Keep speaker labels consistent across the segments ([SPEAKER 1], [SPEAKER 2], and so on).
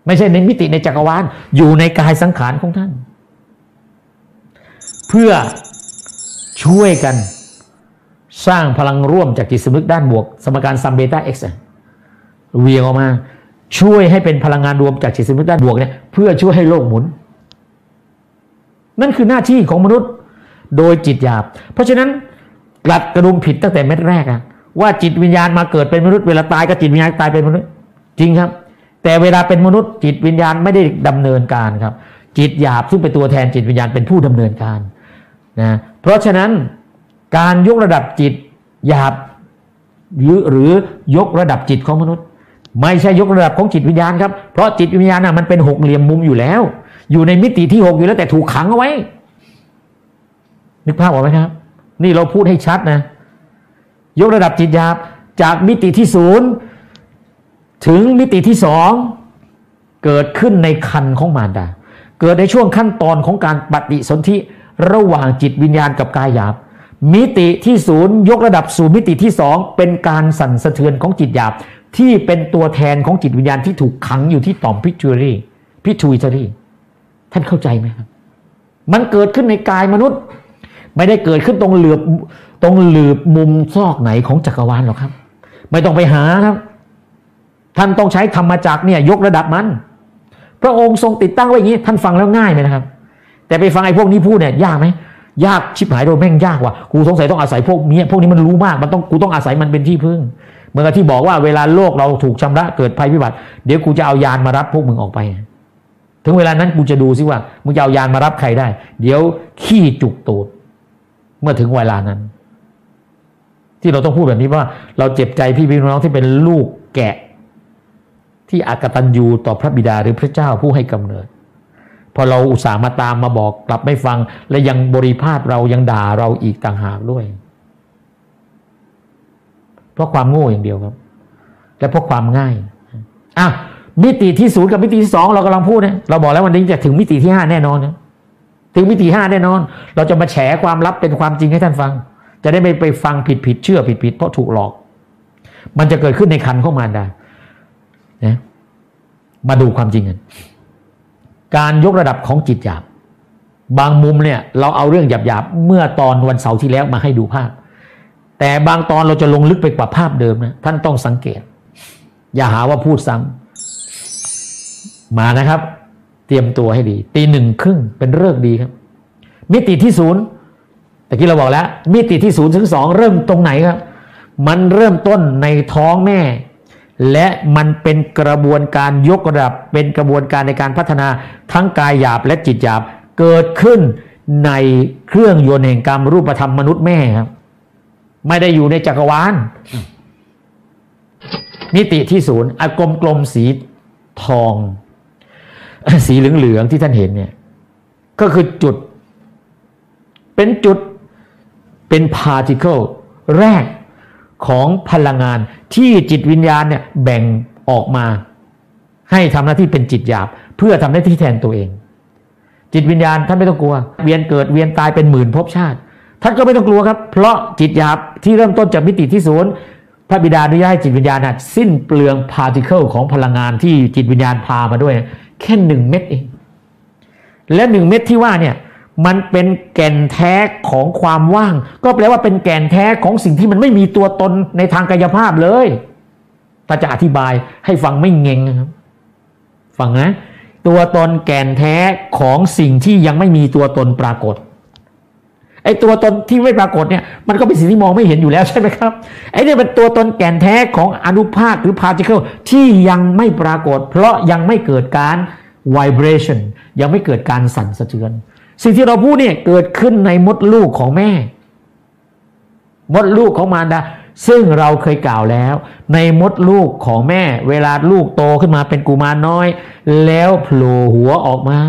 [SPEAKER 1] ไม่ใช่ในมิติในจักรวาลอยู่ในกายสังขารของท่านเพื่อช่วยกันสร้างพลังร่วมจากจิตสำนึกด้านบวกสมการซัมเบต้าเอ็กซ์เวียงออกมาช่วยให้เป็นพลังงานรวมจากจิตสำนึกด้านบวกเนี่ยเพื่อช่วยให้โลกหมุนนั่นคือหน้าที่ของมนุษย์โดยจิตหยาบเพราะฉะนั้นกลัดกระดุมผิดตั้งแต่เม็ดแรกว่าจิตวิญญาณมาเกิดเป็นมนุษย์เวลาตายก็จิตวิญญาณตายเป็นมนุษย์จริงครับแต่เวลาเป็นมนุษย์จิตวิญญาณไม่ได้ดำเนินการครับจิตหยาบซึ่งเป็นตัวแทนจิตวิญญาณเป็นผู้ดำเนินการนะเพราะฉะนั้นการยกระดับจิตหยาบหรือยกระดับจิตของมนุษย์ไม่ใช่ยกระดับของจิตวิญญาณครับเพราะจิตวิญญาณมันเป็นหกเหลี่ยมมุมอยู่แล้วอยู่ในมิติที่6อยู่แล้วแต่ถูกขังเอาไว้นึกภาพออกไหมครับนี่เราพูดให้ชัดนะยกระดับจิตหยาบจากมิติที่0ถึงมิติที่2เกิดขึ้นในครรภ์ของมารดาเกิดในช่วงขั้นตอนของการปฏิสนธิระหว่างจิตวิญญาณกับกายหยาบมิติที่0ยกระดับสู่มิติที่2เป็นการสั่นสะเทือนของจิตหยาบที่เป็นตัวแทนของจิตวิญญาณที่ถูกขังอยู่ที่ต่อมพิทูอิตรีท่านเข้าใจไหมครับมันเกิดขึ้นในกายมนุษย์ไม่ได้เกิดขึ้นตรงหลืบมุมซอกไหนของจักรวาลหรอกครับไม่ต้องไปหาครับท่านต้องใช้ธรรมจักรเนี่ยยกระดับมันพระองค์ทรงติดตั้งไว้อย่างนี้ท่านฟังแล้วง่ายไหมนะครับแต่ไปฟังไอ้พวกนี้พูดเนี่ยยากไหมยากชิบหายโดยแม่งยากว่ะกูสงสัยต้องอาศัยพวกนี้มันรู้มากกูต้องอาศัยมันเป็นที่พึ่งเมื่อที่บอกว่าเวลาโลกเราถูกชำระเกิดภัยพิบัติเดี๋ยวกูจะเอายานมารับพวกมึงออกไปถึงเวลานั้นกูจะดูซิว่ามึงจะเอายานมารับใครได้เดี๋ยวขี้จุกตูดเมื่อถึงเวลานั้นที่เราต้องพูดแบบนี้ว่าเราเจ็บใจพี่น้องที่เป็นลูกแกะที่อกตัญญูต่อพระบิดาหรือพระเจ้าผู้ให้กำเนิดพอเราอุตส่าห์มาตามมาบอกกลับไม่ฟังและยังบริพาทเรายังด่าเราอีกต่างหากด้วยเพราะความโง่อย่างเดียวครับและเพราะความง่ายมิติที่0กับมิติที่2เรากำลังพูดเนี่ยเราบอกแล้ววันนี้จะถึงมิติที่5แน่นอนนะถึงมิติ5แน่นอนเราจะมาแฉความลับเป็นความจริงให้ท่านฟังจะได้ไม่ไปฟังผิดเชื่อผิดเพราะถูกหลอกมันจะเกิดขึ้นในครรภ์ของมารดานะมาดูความจริงกันการยกระดับของจิตหยาบบางมุมเนี่ยเราเอาเรื่องหยาบๆเมื่อตอนวันเสาร์ที่แล้วมาให้ดูภาพแต่บางตอนเราจะลงลึกไปกว่าภาพเดิมนะท่านต้องสังเกตอย่าหาว่าพูดซ้ำมานะครับเตรียมตัวให้ดีตี 1:30เป็นฤกษ์ดีครับมิติที่0แต่กี้เราบอกแล้วมิติที่0ถึง2เริ่มตรงไหนครับมันเริ่มต้นในท้องแม่และมันเป็นกระบวนการยกระดับเป็นกระบวนการในการพัฒนาทั้งกายหยาบและจิตหยาบเกิดขึ้นในเครื่องยนต์แห่งกรรมรูปธรรมมนุษย์แม่ครับไม่ได้อยู่ในจักรวาลมิติที่0กลมๆสีทองสีเหลืองๆที่ท่านเห็นเนี่ยก็คือจุดเป็นพาร์ติเคิลแรกของพลังงานที่จิตวิญญาณเนี่ยแบ่งออกมาให้ทำหน้าที่เป็นจิตหยาบเพื่อทำหน้าที่แทนตัวเองจิตวิญญาณท่านไม่ต้องกลัวเวียนเกิดเวียนตายเป็นหมื่นภพชาติท่านก็ไม่ต้องกลัวครับเพราะจิตหยาบที่เริ่มต้นจากมิติที่0พระบิดาอนุญาตให้จิตวิญญาณสิ้นเปลืองพาร์ติเคิลของพลังงานที่จิตวิญญาณพามาด้วยแค่1 เม็ดเองและ1 เม็ดที่ว่าเนี่ยมันเป็นแก่นแท้ของความว่างก็แปลว่าเป็นแก่นแท้ของสิ่งที่มันไม่มีตัวตนในทางกายภาพเลยถ้าจะอธิบายให้ฟังไม่เงงนะครับฟังนะตัวตนแก่นแท้ของสิ่งที่ยังไม่มีตัวตนปรากฏไอ้ตัวตนที่ไม่ปรากฏเนี่ยมันก็เป็นสิ่งที่มองไม่เห็นอยู่แล้วใช่ไหมครับไอ้นี่เป็นตัวตนแก่นแท้ของอนุภาคหรือพาร์ติเคิลที่ยังไม่ปรากฏเพราะยังไม่เกิดการไวเบรชั่นยังไม่เกิดการสั่นสะเทือนสิ่งที่เราพูดเนี่ยเกิดขึ้นในมดลูกของแม่มดลูกของมารดาซึ่งเราเคยกล่าวแล้วในมดลูกของแม่เวลาลูกโตขึ้นมาเป็นกุมารน้อยแล้วโผล่หัวออกมา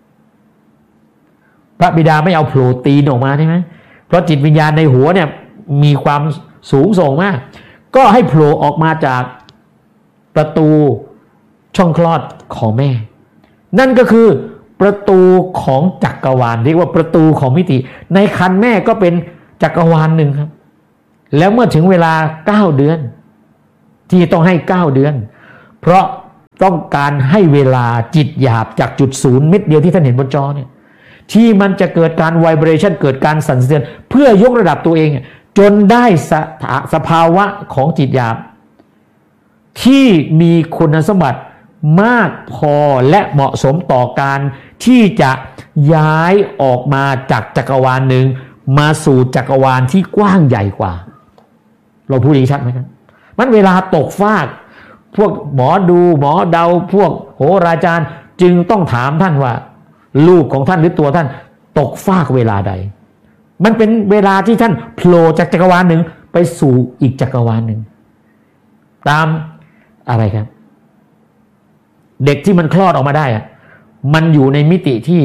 [SPEAKER 1] พระบิดาไม่เอาโผล่ตีนออกมาใช่ไหมเพราะจิตวิญญาณในหัวเนี่ยมีความสูงส่งมากก็ให้โผล่ออกมาจากประตูช่องคลอดของแม่นั่นก็คือประตูของจักรวาลเรียกว่าประตูของมิติในครรภ์แม่ก็เป็นจักรวาลหนึ่งครับแล้วเมื่อถึงเวลา9 เดือนที่ต้องให้9 เดือนเพราะต้องการให้เวลาจิตหยาบจากจุดศูนย์เม็ดเดียวที่ท่านเห็นบนจอเนี่ยที่มันจะเกิดการไวเบรชั่นเกิดการสั่นสะเทือนเพื่อยกระดับตัวเองจนได้สภาวะของจิตหยาบที่มีคุณสมบัติมากพอและเหมาะสมต่อการที่จะย้ายออกมาจากจักรวาลหนึ่งมาสู่จักรวาลที่กว้างใหญ่กว่าเราพูดอย่างชัดไหมครับมันเวลาตกฟากพวกหมอดูหมอเดาพวกโหราจารย์จึงต้องถามท่านว่าลูกของท่านหรือตัวท่านตกฟากเวลาใดมันเป็นเวลาที่ท่านโผล่จากจักรวาลหนึ่งไปสู่อีกจักรวาลหนึ่งตามอะไรครับเด็กที่มันคลอดออกมาได้มันอยู่ในมิติที่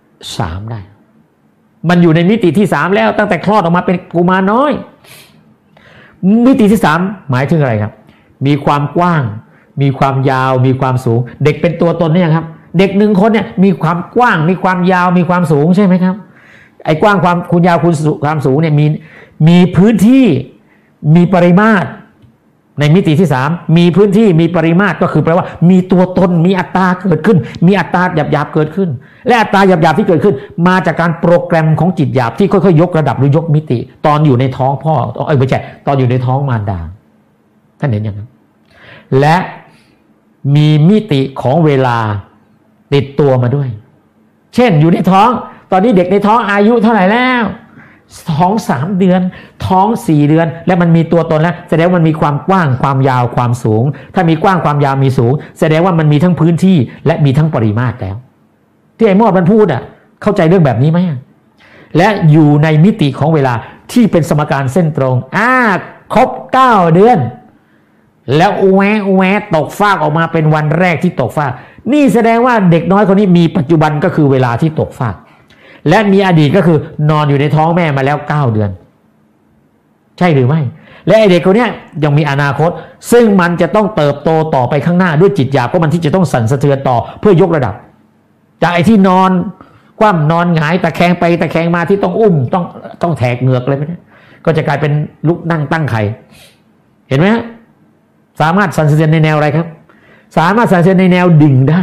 [SPEAKER 1] 3ได้มันอยู่ในมิติที่3แล้วตั้งแต่คลอดออกมาเป็นกุมารน้อยมิติที่3หมายถึงอะไรครับมีความกว้างมีความยาวมีความสูงเด็กเป็นตัวตนเนี่ยครับเด็ก1คนเนี่ยมีความกว้างมีความยาวมีความสูงใช่ไหมครับไอ้กว้างคุณยาวความสูงเนี่ยมีพื้นที่มีปริมาตรในมิติที่3มีพื้นที่มีปริมาตรก็คือแปลว่ามีตัวตนมีอัตราเกิดขึ้นมีอัตราหยาบๆเกิดขึ้นและอัตราหยาบๆที่เกิดขึ้นมาจากการโปรแกรมของจิตหยาบที่ค่อยๆยกระดับหรือยกมิติตอนอยู่ในท้องพ่อไม่ใช่ตอนอยู่ในท้องมารดาท่านเห็นอย่างนั้นและมีมิติของเวลาติดตัวมาด้วยเช่นอยู่ในท้องตอนนี้เด็กในท้องอายุเท่าไหร่แล้วท้อง3 เดือนท้อง4 เดือนและมันมีตัวตนแล้วแสดงว่ามันมีความกว้างความยาวความสูงถ้ามีกว้างความยาวมีสูงแสดงว่ามันมีทั้งพื้นที่และมีทั้งปริมาตรแล้วที่ไอ้มอดมันพูดเข้าใจเรื่องแบบนี้ไหมและอยู่ในมิติของเวลาที่เป็นสมการเส้นตรงครบ9 เดือนแล้วแวะตกฟากออกมาเป็นวันแรกที่ตกฟากนี่แสดงว่าเด็กน้อยคนนี้มีปัจจุบันก็คือเวลาที่ตกฟากและมีอดีตก็คือนอนอยู่ในท้องแม่มาแล้ว9 เดือนใช่หรือไม่และไอเด็กคนนี้ยังมีอนาคตซึ่งมันจะต้องเติบโตต่อไปข้างหน้าด้วยจิตหยาบเพราะมันที่จะต้องสั่นสะเทือนต่อเพื่อยกระดับจากไอที่นอนคว่ำนอนหงายตะแคงไปตะแคงมาที่ต้องอุ้มต้องแถกเหงือกเลยไหมก็จะกลายเป็นลุกนั่งตั้งไข่เห็นไหมสามารถสั่นสะเทือนในแนวอะไรครับสามารถสั่นสะเทือนในแนวดิ่งได้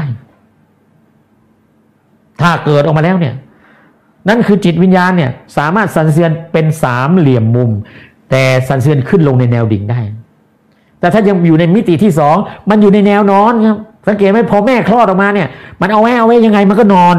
[SPEAKER 1] ถ้าเกิดออกมาแล้วเนี่ยนั่นคือจิตวิญญาณเนี่ยสามารถสั่นสะเทือนเป็น3 เหลี่ยมมุมแต่สั่นสะเทือนขึ้นลงในแนวดิ่งได้แต่ถ้ายังอยู่ในมิติที่2มันอยู่ในแนวนอนครับสังเกตไหมพอแม่คลอดออกมาเนี่ยมันเอาไว้ยังไงมันก็นอน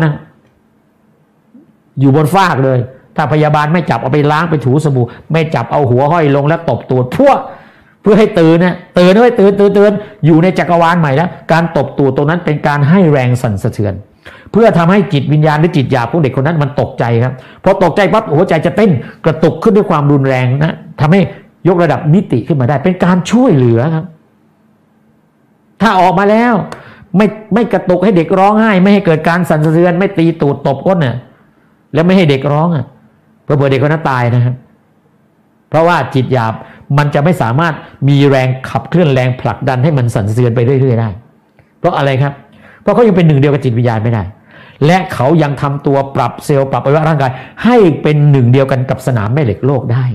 [SPEAKER 1] อยู่บนฟากเลยถ้าพยาบาลไม่จับเอาไปล้างไปถูสบู่ไม่จับเอาหัวห้อยลงแล้วตบตูดเพื่อให้ตื่นตื่นอยู่ในจักรวาลใหม่แล้วการตบตูดตรงนั้นเป็นการให้แรงสั่นสะเทือนเพื่อทำให้จิตวิญญาณหรือจิตหยาบของเด็กคนนั้นมันตกใจครับพอตกใจปั๊บหัวใจจะเต้นกระตุกขึ้นด้วยความรุนแรงทำให้ยกระดับมิติขึ้นมาได้เป็นการช่วยเหลือครับถ้าออกมาแล้วไม่กระตุกให้เด็กร้องไห้ไม่ให้เกิดการสั่นสะเทือนไม่ตีตูดตบก้นแล้วไม่ให้เด็กร้องเพื่อเด็กคนนั้นตายนะครับเพราะว่าจิตหยาบมันจะไม่สามารถมีแรงขับเคลื่อนแรงผลักดันให้มันสั่นสะเทือนไปเรื่อยๆได้เพราะอะไรครับเพราะเขายังเป็นหนึ่งเดียวกับจิตวิญญาณไม่ได้และเขายังทำตัวปรับเซลล์ปรับอวัยวะร่างกายให้เป็นหนึ่งเดียวกันกับสนามแม่เหล็กโลกได้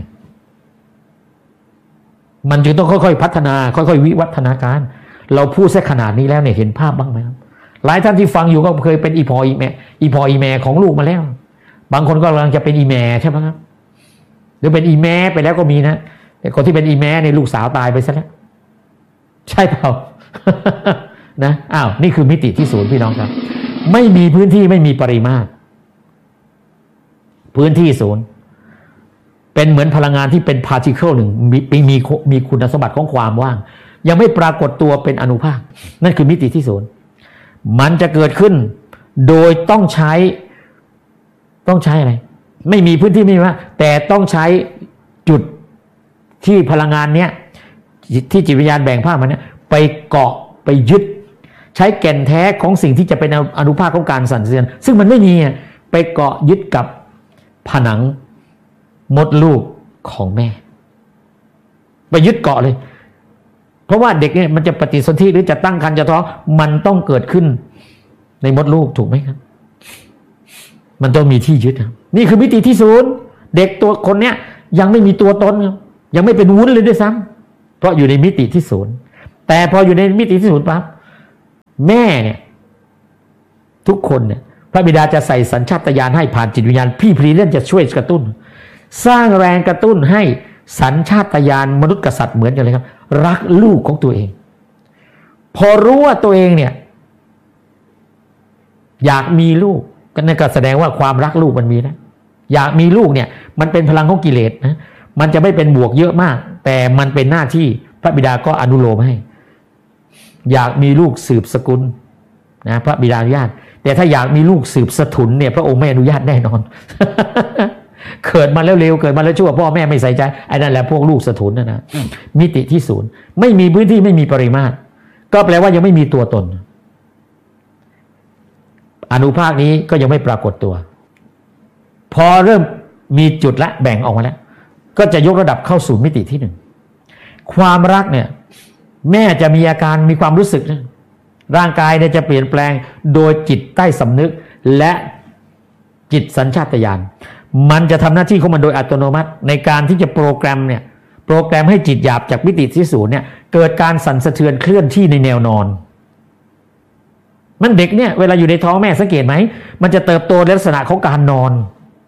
[SPEAKER 1] มันจึงต้องค่อยๆพัฒนาค่อยๆวิวัฒนาการเราพูดแค่ขนาดนี้แล้วเนี่ยเห็นภาพบ้างไหมครับหลายท่านที่ฟังอยู่ก็เคยเป็นอีพออีแม่ของลูกมาแล้วบางคนก็กำลังจะเป็นอีแม่ใช่ไหมครับหรือเป็นอีแม่ไปแล้วก็มีนะแต่คนที่เป็นอีแม่เนี่ยลูกสาวตายไปซะแล้วใช่เปล่า นะนี่คือมิติที่0พี่น้องครับไม่มีพื้นที่ไม่มีปริมาตรพื้นที่0เป็นเหมือนพลังงานที่เป็นพาร์ติเคิลหนึ่งมีคุณสมบัติของความว่างยังไม่ปรากฏตัวเป็นอนุภาคนั่นคือมิติที่0มันจะเกิดขึ้นโดยต้องใช้อะไรไม่มีพื้นที่ไม่มีว่าแต่ต้องใช้จุดที่พลังงานเนี้ยที่จิตวิญญาณแบ่งภาคมันเนี้ยไปเกาะไปยึดใช้แก่นแท้ของสิ่งที่จะเป็นอนุภาคของการสั่นสะเทือนซึ่งมันไม่มีไปเกาะยึดกับผนังมดลูกของแม่ไปยึดเกาะเลยเพราะว่าเด็กเนี่ยมันจะปฏิสนธิหรือจะตั้งครรภ์จะท้องมันต้องเกิดขึ้นในมดลูกถูกไหมครับมันต้องมีที่ยึดครับนี่คือมิติที่0เด็กตัวคนเนี้ยยังไม่มีตัวตนครับยังไม่เป็นวุ้นเลยด้วยซ้ำเพราะอยู่ในมิติที่0แต่พออยู่ในมิติที่0ปั๊บแม่เนี่ยทุกคนเนี่ยพระบิดาจะใส่สัญชาตญาณให้ผ่านจิตวิญญาณพี่พรีเลียนจะช่วยกระตุ้นสร้างแรงกระตุ้นให้สัญชาตญาณมนุษย์กษัตริย์เหมือนกันเลยครับรักลูกของตัวเองพอรู้ว่าตัวเองเนี่ยอยากมีลูกก็นั่นก็แสดงว่าความรักลูกมันมีนะอยากมีลูกเนี่ยมันเป็นพลังของกิเลสนะมันจะไม่เป็นบวกเยอะมากแต่มันเป็นหน้าที่พระบิดาก็อนุโลมให้อยากมีลูกสืบสกุลนะพระบิดาอนุญาตแต่ถ้าอยากมีลูกสืบสถุนเนี่ยพระองค์ไม่อนุญาตแน่นอน เกิดมาแล้วเร็วเกิดมาแล้วชั่วพ่อแม่ไม่ใส่ใจไอ้นั่นแหละพวกลูกสถุนนะมิติที่ศูนย์ไม่มีพื้นที่ไม่มีปริมาตรก็แปลว่ายังไม่มีตัวตนอนุภาคนี้ก็ยังไม่ปรากฏตัวพอเริ่มมีจุดละแบ่งออกมาแล้วก็จะยกระดับเข้าสู่มิติที่หนึ่งความรักเนี่ยแม่จะมีอาการมีความรู้สึกนะร่างกายเนี่ยจะเปลี่ยนแปลงโดยจิตใต้สำนึกและจิตสัญชาตญาณมันจะทำหน้าที่ของมันโดยอัตโนมัติในการที่จะโปรแกรมให้จิตหยาบจากมิติที่ศูนย์เนี่ยเกิดการสั่นสะเทือนเคลื่อนที่ในแนวนอนมันเด็กเนี่ยเวลาอยู่ในท้องแม่สังเกตไหมมันจะเติบโตในลักษณะของการนอน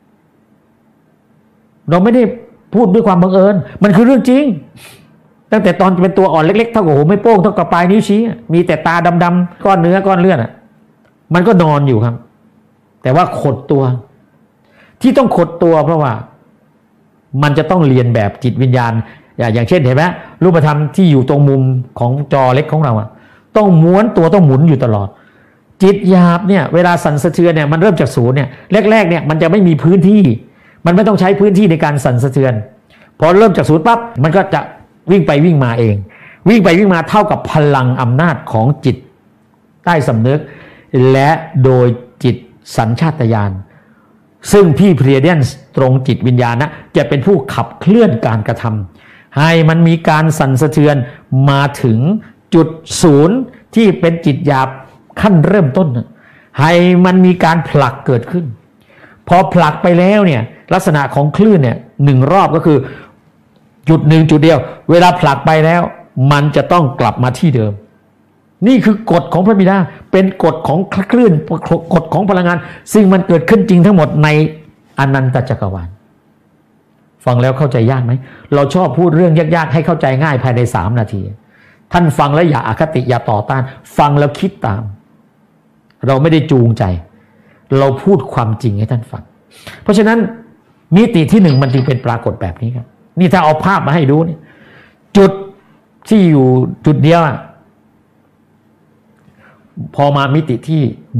[SPEAKER 1] เราไม่ได้พูดด้วยความบังเอิญมันคือเรื่องจริงตั้งแต่ตอนเป็นตัวอ่อนเล็กๆเท่ากับหัวไม่โป้งเท่ากับปลายนิ้วชี้มีแต่ตาดำๆก้อนเนื้อก้อนเลือดมันก็นอนอยู่ครับแต่ว่าขดตัวที่ต้องขดตัวเพราะว่ามันจะต้องเรียนแบบจิตวิญญาณอย่างเช่นเห็นไหมรูปธรรมที่อยู่ตรงมุมของจอเล็กของเราต้องม้วนตัวต้องหมุนอยู่ตลอดจิตหยาบเนี่ยเวลาสั่นสะเทือนเนี่ยมันเริ่มจากศูนย์เนี่ยแรกๆเนี่ยมันจะไม่มีพื้นที่มันไม่ต้องใช้พื้นที่ในการสั่นสะเทือนพอเริ่มจากศูนย์ปั๊บมันก็จะวิ่งไปวิ่งมาเองวิ่งไปวิ่งมาเท่ากับพลังอำนาจของจิตใต้สำนึกและโดยจิตสัญชาตญาณซึ่งพี่เพรียเดียนตรงจิตวิญญาณนะจะเป็นผู้ขับเคลื่อนการกระทำให้มันมีการสั่นสะเทือนมาถึงจุดศูนย์ที่เป็นจิตหยาบขั้นเริ่มต้นให้มันมีการผลักเกิดขึ้นพอผลักไปแล้วเนี่ยลักษณะของคลื่นเนี่ยหนึ่งรอบก็คือจุดหนึ่งจุดเดียวเวลาผลักไปแล้วมันจะต้องกลับมาที่เดิมนี่คือกฎของพระบิดาเป็นกฎของคลื่นกฎของพลังงานซึ่งมันเกิดขึ้นจริงทั้งหมดในอนันตจักรวาลฟังแล้วเข้าใจยากไหมเราชอบพูดเรื่องยากๆให้เข้าใจง่ายภายใน3 นาทีท่านฟังแล้วอย่าอคติอย่าต่อต้านฟังแล้วคิดตามเราไม่ได้จูงใจเราพูดความจริงให้ท่านฟังเพราะฉะนั้นมิติที่1มันจึงเป็นปรากฏแบบนี้ครับนี่ถ้าเอาภาพมาให้ดูนี่จุดที่อยู่จุดเดียวพอมามิติที่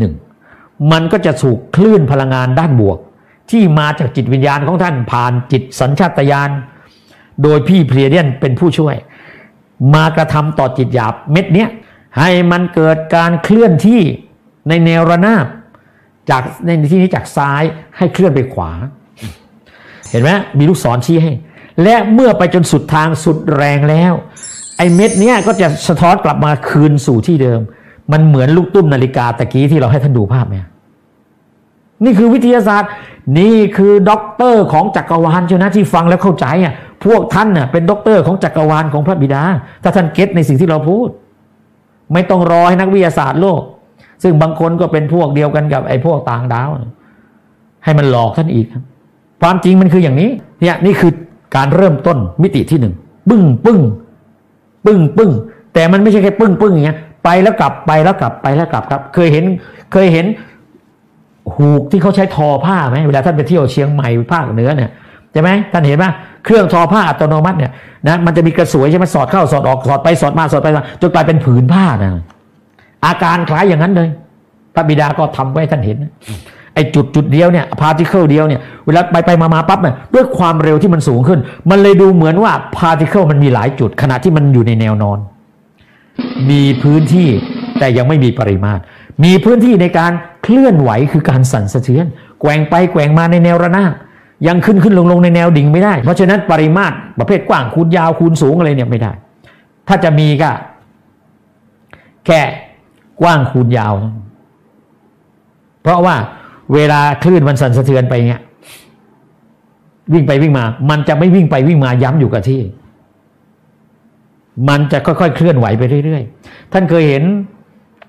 [SPEAKER 1] 1มันก็จะถูกคลื่นพลังงานด้านบวกที่มาจากจิตวิญญาณของท่านผ่านจิตสัญชาตญาณโดยพี่เพลียเดียนเป็นผู้ช่วยมากระทำต่อจิตหยาบเม็ดเนี้ยให้มันเกิดการเคลื่อนที่ในแนวระนาบจากในที่นี้จากซ้ายให้เคลื่อนไปขวาเห็นไหมมีลูกศรชี้ให้และเมื่อไปจนสุดทางสุดแรงแล้วไอ้เม็ดเนี้ยก็จะสะท้อนกลับมาคืนสู่ที่เดิมมันเหมือนลูกตุ้มนาฬิกาตะกี้ที่เราให้ท่านดูภาพเนี่ยนี่คือวิทยาศาสตร์นี่คือด็อกเตอร์ของจักรวาลเจ้านะที่ฟังแล้วเข้าใจพวกท่านเป็นด็อกเตอร์ของจักรวาลของพระบิดาถ้าท่านเก็ตในสิ่งที่เราพูดไม่ต้องรอให้นักวิทยาศาสตร์โลกซึ่งบางคนก็เป็นพวกเดียวกันกับไอ้พวกต่างดาวให้มันหลอกท่านอีกความจริงมันคืออย่างนี้เนี่ยนี่คือการเริ่มต้นมิติที่1ปึ้งปึ้งปึ้งปึ้งแต่มันไม่ใช่แค่ปึ้งปึ้งอย่างเงี้ยไปแล้วกลับไปแล้วกลับไปแล้วกลับครับเคยเห็นหูกที่เขาใช้ทอผ้าไหมเวลาท่านไปเที่ยวเชียงใหม่ภาคเหนือเนี่ยใช่ไหมท่านเห็นไหมเครื่องทอผ้าอัตโนมัติเนี่ยนะมันจะมีกระสวยใช่ไหมสอดเข้าสอดออกสอดไปสอดมาสอดไปมาจนกลายเป็นผืนผ้านะอาการคล้ายอย่างนั้นเลยพระบิดาก็ทำไว้ท่านเห็นไอ้จุดเดียวเนี่ยพาร์ติเคิลเดียวเนี่ยเวลาไปมาปั๊บเนี่ยด้วยความเร็วที่มันสูงขึ้นมันเลยดูเหมือนว่าพาร์ติเคิลมันมีหลายจุดขณะที่มันอยู่ในแนวนอนมีพื้นที่แต่ยังไม่มีปริมาตรมีพื้นที่ในการเคลื่อนไหวคือการสั่นสะเทือนแกว่งไปแกว่งมาในแนวระนาบยังขึ้นลงในแนวดิ่งไม่ได้เพราะฉะนั้นปริมาตรประเภทกว้างคูณยาวคูณสูงอะไรเนี่ยไม่ได้ถ้าจะมีก็แค่กว้างคูณยาวเพราะว่าเวลาคลื่นมันสั่นสะเทือนไปเงี้ยวิ่งไปวิ่งมามันจะไม่วิ่งไปวิ่งมาย้ำอยู่กับที่มันจะค่อยๆเคลื่อนไหวไปเรื่อยๆท่านเคยเห็น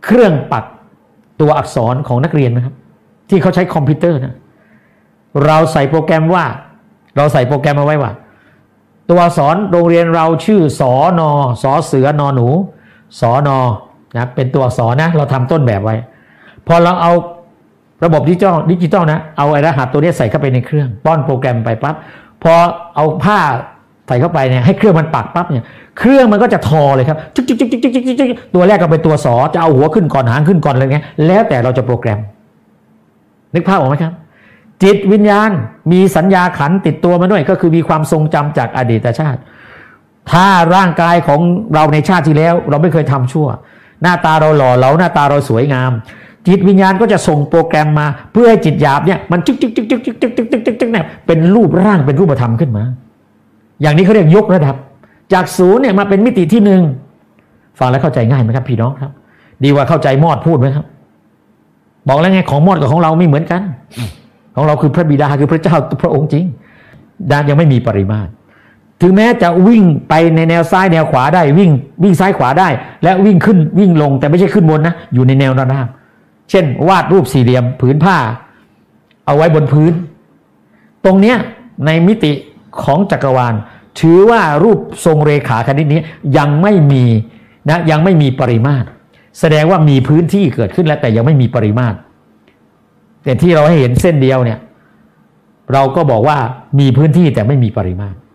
[SPEAKER 1] เครื่องปักตัวอักษรของนักเรียนนะครับที่เขาใช้คอมพิวเตอร์นะเราใส่โปรแกรมเอาไว้ว่าตัวอักษรโรงเรียนเราชื่อสอนอสอเสือนอหนูสอนอนะเป็นตัวอักษรนะเราทำต้นแบบไว้พอเราเอาระบบดิจิตอลนะเอาไอ้รหัสตัวนี้ใส่เข้าไปในเครื่องป้อนโปรแกรมไปปั๊บพอเอาผ้าใส่เข้าไปเนี่ยให้เครื่องมันปักปั๊บเนี่ยเครื่องมันก็จะทอเลยครับจิ๊กจิ๊กจิ๊กจิ๊กจิ๊กจิ๊กตัวแรกก็เป็นตัวสอจะเอาหัวขึ้นก่อนหางขึ้นก่อนอะไรเงี้ยแล้วแต่เราจะโปรแกรมนึกภาพออกไหมครับจิตวิญญาณมีสัญญาขันติดตัวมาด้วยก็คือมีความทรงจำจากอดีตชาติถ้าร่างกายของเราในชาติที่แล้วเราไม่เคยทำชั่วหน้าตาเราหล่อเหลาหน้าตาเราสวยงามจิตวิญญาณก็จะส่งโปรแกรมมาเพื่อให้จิตหยาบเนี่ยมันจึ๊กจึ๊กจึ๊กจึ๊กจึ๊กจึ๊กจึ๊กจึ๊กจึ๊กจึ๊กเนี่ยเป็นรูปร่างเป็นรูปธรรมขึ้นมาอย่างนี้เขาเรียกยกระดับจากศูนย์เนี่ยมาเป็นมิติที่หนึ่งฟังแล้วเข้าใจง่ายไหมครับพี่น้องครับดีกว่าเข้าใจมอดพูดไหมครับบอกแล้วไงของมอดกับของเราไม่เหมือนกันของเราคือพระบิดาคือพระเจ้าพระองค์จริงด้านยังไม่มีปริมาตรถึงแม้จะวิ่งไปในแนวซ้ายแนวขวาได้วิ่งซ้ายขวาได้และวิ่งขึ้นวิ่งลงแต่ไม่ใช่ขึ้นบนนะอยู่ในแนวระนาบเช่นวาดรูปสี่เหลี่ยมผืนผ้าเอาไว้บนพื้นตรงเนี้ยในมิติของจักรวาลถือว่ารูปทรงเรขาคณิตนี้ยังไม่มีนะยังไม่มีปริมาตรแสดงว่ามีพื้นที่เกิดขึ้นแล้วแต่ยังไม่มีปริมาตรแต่ที่เราให้เห็นเส้นเดียวเนี่ยเราก็บอกว่ามีพื้นที่แต่ไม่มีปริมาตร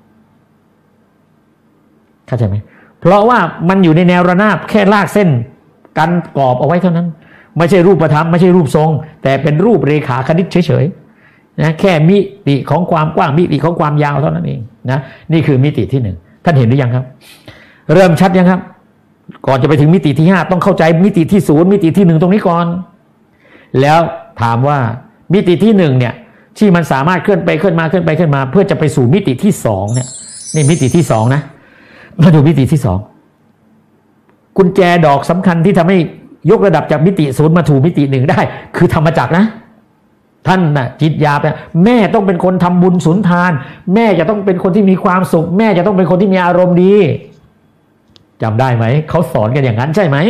[SPEAKER 1] เข้าใจไหมเพราะว่ามันอยู่ในแนวระนาบแค่ลากเส้นกันกรอบเอาไว้เท่านั้นไม่ใช่รูปธรรมไม่ใช่รูปทรงแต่เป็นรูปเรขาคณิตเฉยๆนะแค่มิติของความกว้างมิติของความยาวเท่านั้นเองนะนี่คือมิติที่หนึ่งท่านเห็นหรือยังครับเริ่มชัดยังครับก่อนจะไปถึงมิติที่ห้าต้องเข้าใจมิติที่ศูนย์มิติที่หนึ่งตรงนี้ก่อนแล้วถามว่ามิติที่หนึ่งเนี่ยที่มันสามารถเคลื่อนไปเคลื่อนมาเคลื่อนไปเคลื่อนมาเพื่อจะไปสู่มิติที่สองเนี่ยนี่มิติที่สองนะมาดูมิติที่สองกุญแจดอกสำคัญที่ทำให้ยกระดับจากมิติศูนย์มาถูมิติหนึ่งได้คือธรรมจักรนะท่านน่ะจิตหยาบแม่ต้องเป็นคนทำบุญสุนทานแม่จะต้องเป็นคนที่มีความสุขแม่จะต้องเป็นคนที่มีอารมณ์ดีจำได้ไหมเขาสอนกันอย่างนั้นใช่ไหม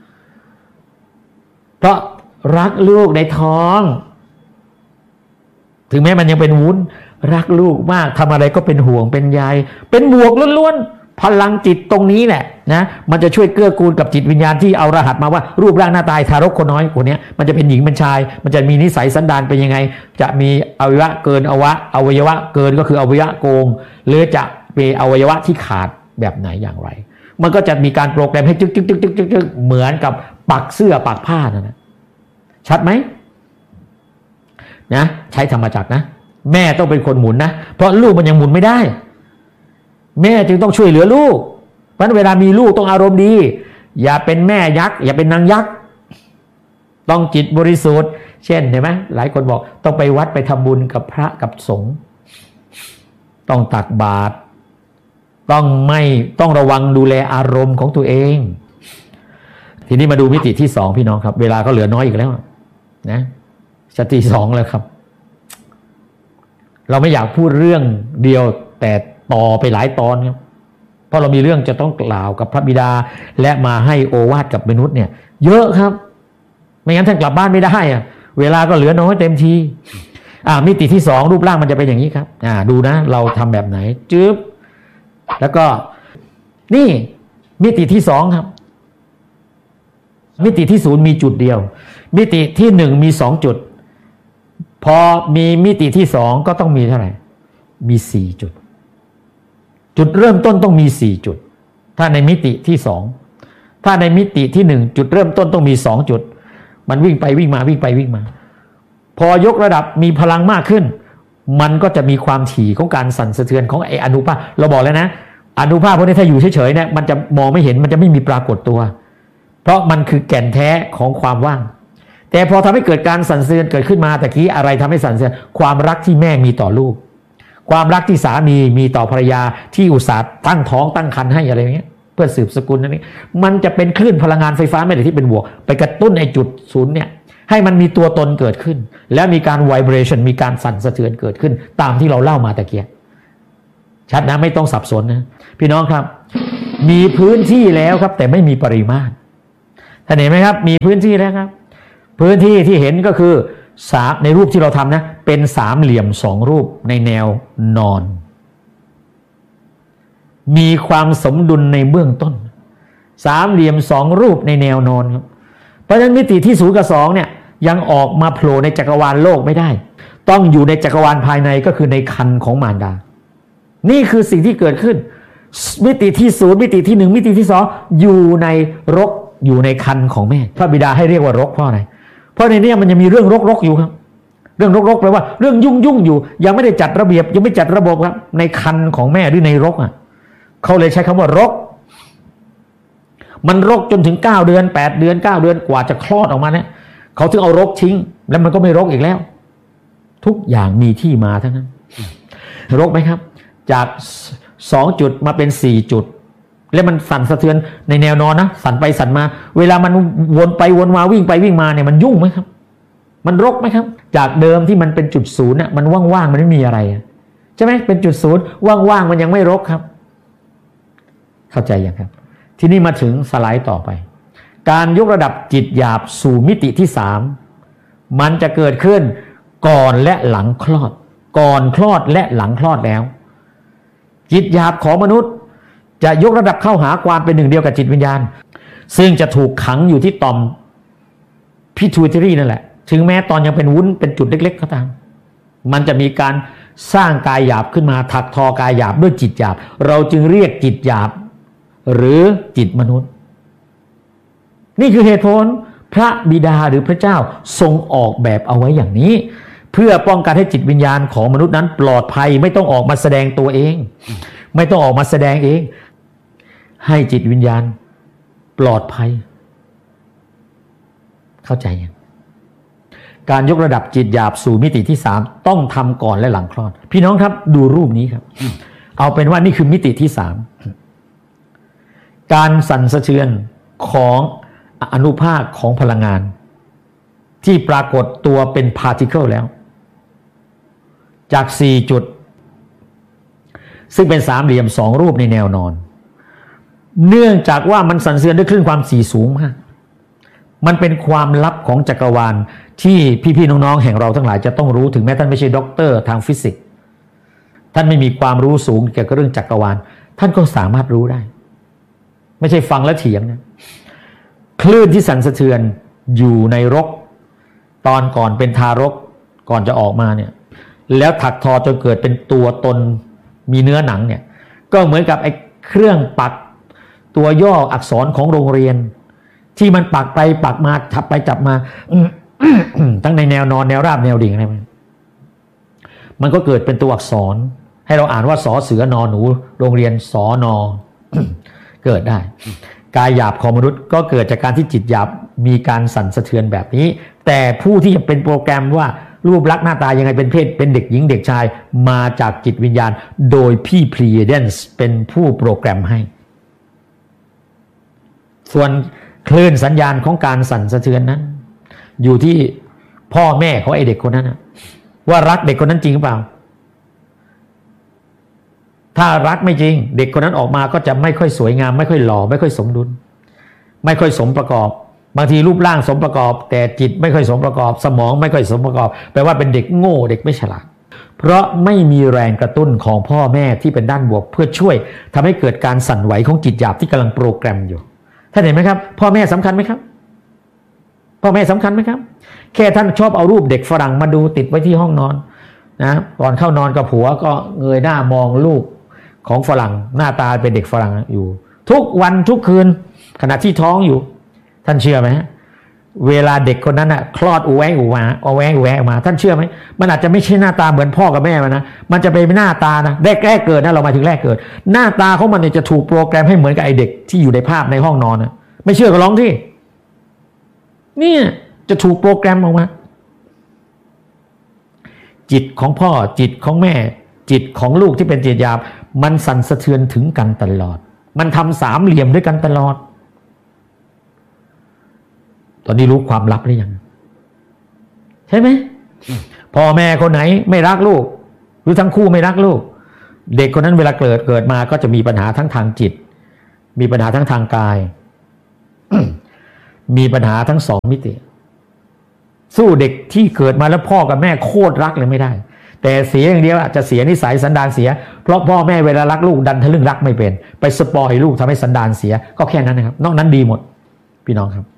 [SPEAKER 1] เพราะรักลูกในท้องถึงแม้มันยังเป็นวุ้นรักลูกมากทำอะไรก็เป็นห่วงเป็นใยเป็นบวกล้วนๆพลังจิตตรงนี้แหละนะมันจะช่วยเกื้อกูลกับจิตวิญญาณที่เอารหัสมาว่ารูปร่างหน้าตาทารกคนน้อยคนนี้มันจะเป็นหญิงเป็นชายมันจะมีนิสัยสันดานเป็นยังไงจะมีอวัยวะเกินอวัยวะเกินก็คืออวัยวะโกงหรือจะมีอวัยวะที่ขาดแบบไหนอย่างไรมันก็จะมีการโปรแกรมให้จึ๊กจึ๊กจึ๊กจึ๊กจึ๊กจึ๊กเหมือนกับปักเสื้อปักผ้านั่นนะชัดไหมนะใช้ธรรมจักรนะแม่ต้องเป็นคนหมุนนะเพราะลูกมันยังหมุนไม่ได้แม่จึงต้องช่วยเหลือลูกเพราะเวลามีลูกต้องอารมณ์ดีอย่าเป็นแม่ยักษ์อย่าเป็นนางยักษ์ต้องจิตบริสุทธิ์เช่นเห็นไหมหลายคนบอกต้องไปวัดไปทำบุญกับพระกับสงฆ์ต้องตักบาตรต้องระวังดูแลอารมณ์ของตัวเองทีนี้มาดูมิติที่สองพี่น้องครับเวลาก็เหลือน้อยอีกแล้วนะสติสองแล้วครับเราไม่อยากพูดเรื่องเดียวแต่ต่อไปหลายตอนครับเพราะเรามีเรื่องจะต้องกล่าวกับพระบิดาและมาให้โอวาทกับมนุษย์เนี่ยเยอะครับไม่งั้นท่านกลับบ้านไม่ได้อะเวลาก็เหลือน้อยเต็มทีมิติที่สองรูปร่างมันจะเป็นอย่างนี้ครับดูนะเราทำแบบไหนจึ๊บแล้วก็นี่มิติที่สองครับมิติที่ศูนย์มีจุดเดียวมิติที่หนึ่งมี2จุดพอมีมิติที่2ก็ต้องมีเท่าไหร่มี4จุดจุดเริ่มต้นต้องมี4จุดถ้าในมิติที่2ถ้าในมิติที่1จุดเริ่มต้นต้องมี2จุดมันวิ่งไปวิ่งมาวิ่งไปวิ่งมาพอยกระดับมีพลังมากขึ้นมันก็จะมีความถี่ของการสั่นสะเทือนของไอ้อนุภาคเราบอกแล้วนะอนุภาคพวกนี้ถ้าอยู่เฉยๆเนี่ยมันจะมองไม่เห็นมันจะไม่มีปรากฏตัวเพราะมันคือแก่นแท้ของความว่างแต่พอทำให้เกิดการสั่นสะเทือนเกิดขึ้นมาตะกี้อะไรทำให้สั่นสะเทือนความรักที่แม่มีต่อลูกความรักที่สามีต่อภรรยาที่อุตส่าห์ตั้งท้องตั้งครรภ์ให้อะไรอย่างเงี้ยเพื่อสืบสกุลนั่นเองมันจะเป็นคลื่นพลังงานไฟฟ้าแม่เหล็กที่เป็นบวกไปกระตุ้นไอ้จุดศูนย์เนี่ยให้มันมีตัวตนเกิดขึ้นแล้วมีการไวเบรชั่นมีการสั่นสะเทือนเกิดขึ้นตามที่เราเล่ามาตะเกียชัดนะไม่ต้องสับสนนะพี่น้องครับมีพื้นที่แล้วครับแต่ไม่มีปริมาตรท่านเห็นไหมครับมีพื้นที่แล้วครับพื้นที่ที่เห็นก็คือในรูปที่เราทำนะเป็นสามเหลี่ยมสองรูปในแนวนอนมีความสมดุลในเบื้องต้นสามเหลี่ยมสองรูปในแนวนอนครับเพราะฉะนั้นมิติที่0 กับ 2เนี่ยยังออกมาโผล่ในจักรวาลโลกไม่ได้ต้องอยู่ในจักรวาลภายในก็คือในครรภ์ของมารดานี่คือสิ่งที่เกิดขึ้นมิติที่0มิติที่1มิติที่2อยู่ในรกอยู่ในครรภ์ของแม่พระบิดาให้เรียกว่ารกเพราะอะไรเพราะในนี้มันยังมีเรื่องรกอยู่ครับเรื่องรกแปลว่าเรื่องยุ่งอยู่ยังไม่ได้จัดระเบียบยังไม่จัดระบบครับในครรภ์ของแม่หรือในรกเขาเลยใช้คำว่ารกมันรกจนถึง9 เดือน8 เดือน9 เดือนกว่าจะคลอดออกมาเนี่ยเขาถึงเอารกทิ้งแล้วมันก็ไม่รกอีกแล้วทุกอย่างมีที่มาทั้งนั้นรกไหมครับจาก2 จุดมาเป็น4 จุดแล้วมันสั่นสะเทือนในแนวนอนนะสั่นไปสั่นมาเวลามันวนไปวนมาวิ่งไปวิ่งมาเนี่ยมันยุ่งไหมครับมันรกไหมครับจากเดิมที่มันเป็นจุดศูนย์น่ะมันว่างๆมันไม่มีอะไรใช่ไหมเป็นจุดศูนย์ว่างๆมันยังไม่รกครับเข้าใจยังครับทีนี้มาถึงสไลด์ต่อไปการยกระดับจิตหยาบสู่มิติที่3มันจะเกิดขึ้นก่อนและหลังคลอดก่อนคลอดและหลังคลอดแล้วจิตหยาบของมนุษย์จะยกระดับเข้าหาความเป็นหนึ่งเดียวกับจิตวิญญาณซึ่งจะถูกขังอยู่ที่ต่อมพิทูเทอรี่นั่นแหละถึงแม้ตอนยังเป็นวุ้นเป็นจุดเล็กๆก็ตามมันจะมีการสร้างกายหยาบขึ้นมาถักทอกายหยาบด้วยจิตหยาบเราจึงเรียกจิตหยาบหรือจิตมนุษย์นี่คือเหตุผลพระบิดาหรือพระเจ้าทรงออกแบบเอาไว้อย่างนี้เพื่อป้องกันให้จิตวิญญาณของมนุษย์นั้นปลอดภัยไม่ต้องออกมาแสดงตัวเองไม่ต้องออกมาแสดงเองให้จิตวิญญาณปลอดภัยเข้าใจยังการยกระดับจิตหยาบสู่มิติที่3ต้องทำก่อนและหลังคลอดพี่น้องครับดูรูปนี้ครับเอาเป็นว่านี่คือมิติที่3การสั่นสะเทือนของอนุภาคของพลังงานที่ปรากฏตัวเป็นพาร์ติเคิลแล้วจาก4 จุดซึ่งเป็นสามเหลี่ยม2 รูปในแนวนอนเนื่องจากว่ามันสั่นสะเทือนด้วยคลื่นความถี่สูงมากมันเป็นความลับของจักรวาลที่พี่ๆน้องๆแห่งเราทั้งหลายจะต้องรู้ถึงแม้ท่านไม่ใช่ด็อกเตอร์ทางฟิสิกส์ท่านไม่มีความรู้สูงเกี่ยวกับเรื่องจักรวาลท่านก็สามารถรู้ได้ไม่ใช่ฟังแล้วเถียงนะคลื่นที่สั่นสะเทือนอยู่ในรกตอนก่อนเป็นทารกก่อนจะออกมาเนี่ยแล้วถักทอจนเกิดเป็นตัวตนมีเนื้อหนังเนี่ยก็เหมือนกับไอ้เครื่องปักตัวย่ออักษรของโรงเรียนที่มันปักไปปักมาจับไปจับมา ทั้งในแนวนอนแนวราบแนวดิ่งอะไรมันก็เกิดเป็นตัวอักษรให้เราอ่านว่าสอเสือนอหนูโรงเรียนสอนอ เกิดได้กายหยาบของมนุษย์ก็เกิดจากการที่จิตหยาบมีการสั่นสะเทือนแบบนี้แต่ผู้ที่จะเป็นโปรแกรมว่ารูปลักษณ์หน้าตายังไงเป็นเพศเป็นเด็กหญิงเด็กชายมาจากจิตวิญญาณโดยพี่พรีเดนซ์เป็นผู้โปรแกรมให้ส่วนคลื่นสัญญาณของการสั่นสะเทือนนั้นอยู่ที่พ่อแม่ของไอ้เด็กคนนั้นนะว่ารักเด็กคนนั้นจริงหรือเปล่าถ้ารักไม่จริงเด็กคนนั้นออกมาก็จะไม่ค่อยสวยงามไม่ค่อยหล่อไม่ค่อยสมดุลไม่ค่อยสมประกอบบางทีรูปร่างสมประกอบแต่จิตไม่ค่อยสมประกอบสมองไม่ค่อยสมประกอบแปลว่าเป็นเด็กโง่เด็กไม่ฉลาดเพราะไม่มีแรงกระตุ้นของพ่อแม่ที่เป็นด้านบวกเพื่อช่วยทำให้เกิดการสั่นไหวของจิตหยาบที่กำลังโปรแกรมอยู่ท่านเห็นไหมครับพ่อแม่สำคัญไหมครับพ่อแม่สำคัญไหมครับแค่ท่านชอบเอารูปเด็กฝรั่งมาดูติดไว้ที่ห้องนอนนะก่อนเข้านอนกับผัวก็เงยหน้ามองลูกของฝรั่งหน้าตาเป็นเด็กฝรั่งอยู่ทุกวันทุกคืนขณะที่ท้องอยู่ท่านเชื่อไหมเวลาเด็กคนนั้นคลอดอูแวงอูมาเอาแวงอูแวงออกมาท่านเชื่อไหมมันอาจจะไม่ใช่หน้าตาเหมือนพ่อกับแม่มันนะมันจะเป็นหน้าตานะแรกเกิดนะเรามาถึงแรกเกิดหน้าตาของมันเนี่ยจะถูกโปรแกรมให้เหมือนกับไอเด็กที่อยู่ในภาพในห้องนอนนะไม่เชื่อก็ลองที่เนี่ยจะถูกโปรแกรมออกมาจิตของพ่อจิตของแม่จิตของลูกที่เป็นจิตหยาบมันสั่นสะเทือนถึงกันตลอดมันทำสามเหลี่ยมด้วยกันตลอดตอนนี้รู้ความลับหรือยังใช่ไหมพ่อแม่คนไหนไม่รักลูกหรือทั้งคู่ไม่รักลูกเด็กคนนั้นเวลาเกิดมาก็จะมีปัญหาทั้งทางจิตมีปัญหาทั้งทางกายมีปัญหาทั้งสองมิติสู้เด็กที่เกิดมาแล้วพ่อกับแม่โคตรรักเลยไม่ได้แต่เสียอย่างเดียวจะเสียนิสัยสันดานเสียเพราะพ่อแม่เวลารักลูกดันทะลึ่งรักไม่เป็นไปสปอยลูกทำให้สันดานเสียก็แค่นั้นนะครับนอกนั้นดีหมดพี่น้องครับ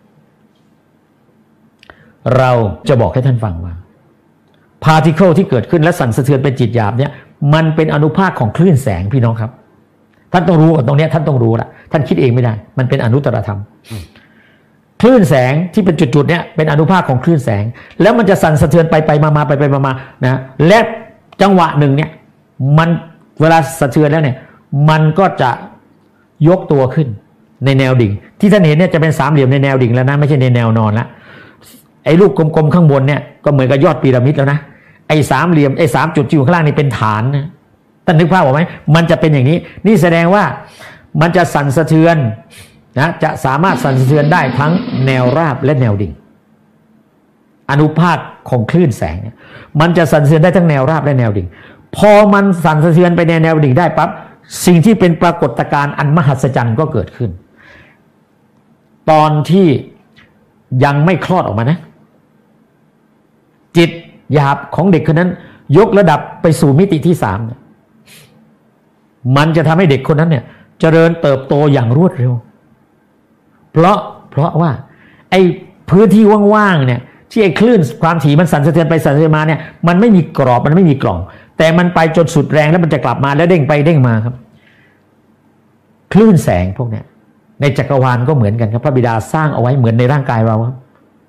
[SPEAKER 1] เราจะบอกให้ท่านฟังว่าพาร์ติเคิลที่เกิดขึ้นและสั่นสะเทือนเป็นจิตหยาบเนี่ยมันเป็นอนุภาคของคลื่นแสงพี่น้องครับท่านต้องรู้ตรงนี้ท่านต้องรู้ละท่านคิดเองไม่ได้มันเป็นอนุตตรธรรมคลื่นแสงที่เป็นจุดๆเนี่ยเป็นอนุภาคของคลื่นแสงแล้วมันจะสั่นสะเทือนไปมาไปมานะและจังหวะหนึ่งเนี่ยมันเวลาสะเทือนแล้วเนี่ยมันก็จะยกตัวขึ้นในแนวดิ่งที่ท่านเห็นเนี่ยจะเป็นสามเหลี่ยมในแนวดิ่งแล้วนะไม่ใช่ในแนวนอนละไอ้ลูกกลมๆข้างบนเนี่ยก็เหมือนกับยอดพีระมิดแล้วนะไอ้สามเหลี่ยมไอ้สามจุดที่อยู่ข้างล่างนี่เป็นฐานนะท่านนึกภาพออกไหมมันจะเป็นอย่างนี้นี่แสดงว่ามันจะสั่นสะเทือนนะจะสามารถสั่นสะเทือนได้ทั้งแนวราบและแนวดิ่งอนุภาคของคลื่นแสงเนี่ยมันจะสั่นสะเทือนได้ทั้งแนวราบและแนวดิ่งพอมันสั่นสะเทือนไปในแนวดิ่งได้ปั๊บสิ่งที่เป็นปรากฏการณ์อันมหัศจรรย์ก็เกิดขึ้นตอนที่ยังไม่คลอดออกมานะจิตหยาบของเด็กคนนั้นยกระดับไปสู่มิติที่3มันจะทำให้เด็กคนนั้นเนี่ยเจริญเติบโตอย่างรวดเร็วเพราะว่าไอ้พื้นที่ว่างๆเนี่ยที่ไอ้คลื่นความถี่มันสั่นสะเทือนไปสั่นสะเทือนมาเนี่ยมันไม่มีกรอบมันไม่มีกล่องแต่มันไปจนสุดแรงแล้วมันจะกลับมาแล้วเด้งไปเด้งมาครับคลื่นแสงพวกเนี้ยในจักรวาลก็เหมือนกันครับพระบิดาสร้างเอาไว้เหมือนในร่างกายเราครับ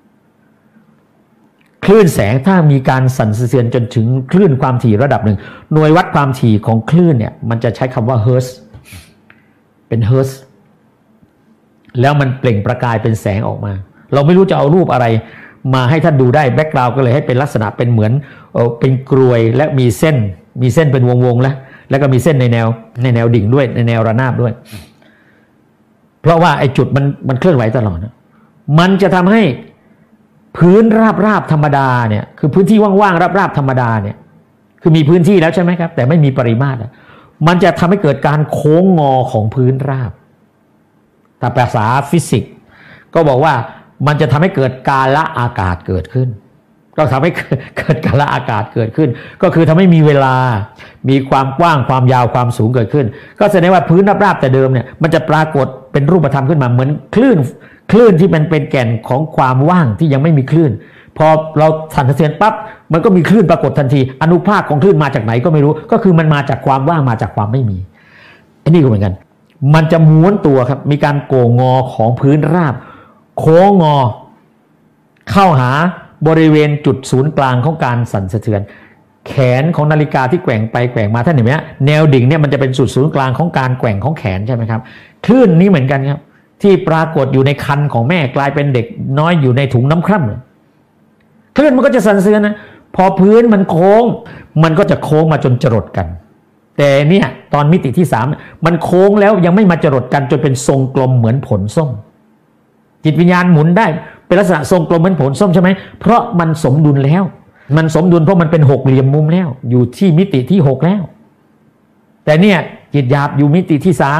[SPEAKER 1] คลื่นแสงถ้ามีการสั่นสะเทือนจนถึงคลื่นความถี่ระดับหนึ่งหน่วยวัดความถี่ของคลื่นเนี่ยมันจะใช้คำว่าเฮิร์ตซ์เป็นเฮิร์ตซ์แล้วมันเปล่งประกายเป็นแสงออกมาเราไม่รู้จะเอารูปอะไรมาให้ท่านดูได้แบ็กกราวด์ก็เลยให้เป็นลักษณะเป็นเหมือนเป็นกรวยและมีเส้นเป็นวงแล้วก็มีเส้นในแนวดิ่งด้วยในแนวระนาบด้วยเพราะว่าไอ้จุดมันเคลื่อนไหวตลอดนะมันจะทำให้พื้นราบธรรมดาเนี่ยคือพื้นที่ว่างๆราบธรรมดาเนี่ยคือมีพื้นที่แล้วใช่ไหมครับแต่ไม่มีปริมาตรมันจะทำให้เกิดการโค้งงอของพื้นราบแต่ภาษาฟิสิกส์ก็บอกว่ามันจะทำให้เกิดกาลอากาศเกิดขึ้นก็ทำให้เกิดกาลอากาศเกิดขึ้นก็คือทำให้มีเวลามีความกว้างความยาวความสูงเกิดขึ้นก็แสดงว่าพื้นราบแต่เดิมเนี่ยมันจะปรากฏเป็นรูปธรรมขึ้นมาเหมือนคลื่นที่มันเป็นแก่นของความว่างที่ยังไม่มีคลื่นพอเราสั่นสะเทือนปั๊บมันก็มีคลื่นปรากฏทันทีอนุภาคของคลื่นมาจากไหนก็ไม่รู้ก็คือมันมาจากความว่างมาจากความไม่มีอันนี้ก็เหมือนกันมันจะม้วนตัวครับมีการโก่งงอของพื้นราบโค้งงอเข้าหาบริเวณจุดศูนย์กลางของการสั่นสะเทือนแขนของนาฬิกาที่แกว่งไปแกว่งมาท่านเห็นไหมแนวดิ่งเนี่ยมันจะเป็นจุดศูนย์กลางของการแกว่งของแขนใช่ไหมครับคลื่นนี้เหมือนกันครับที่ปรากฏอยู่ในครรภ์ของแม่กลายเป็นเด็กน้อยอยู่ในถุงน้ำคร่ำคลื่นมันก็จะสั่นสะเทือนนะพอพื้นมันโค้งมันก็จะโค้งมาจนจรดกันแต่เนี่ยตอนมิติที่3มันโค้งแล้วยังไม่มาจรดกันจนเป็นทรงกลมเหมือนผลส้มจิตวิญญาณหมุนได้เป็นลักษณะทรงกลมเหมือนผลส้มใช่ไหมเพราะมันสมดุลแล้วมันสมดุลเพราะมันเป็น6เหลี่ยมมุมแล้วอยู่ที่มิติที่6แล้วแต่เนี่ยจิตหยาบอยู่มิติที่3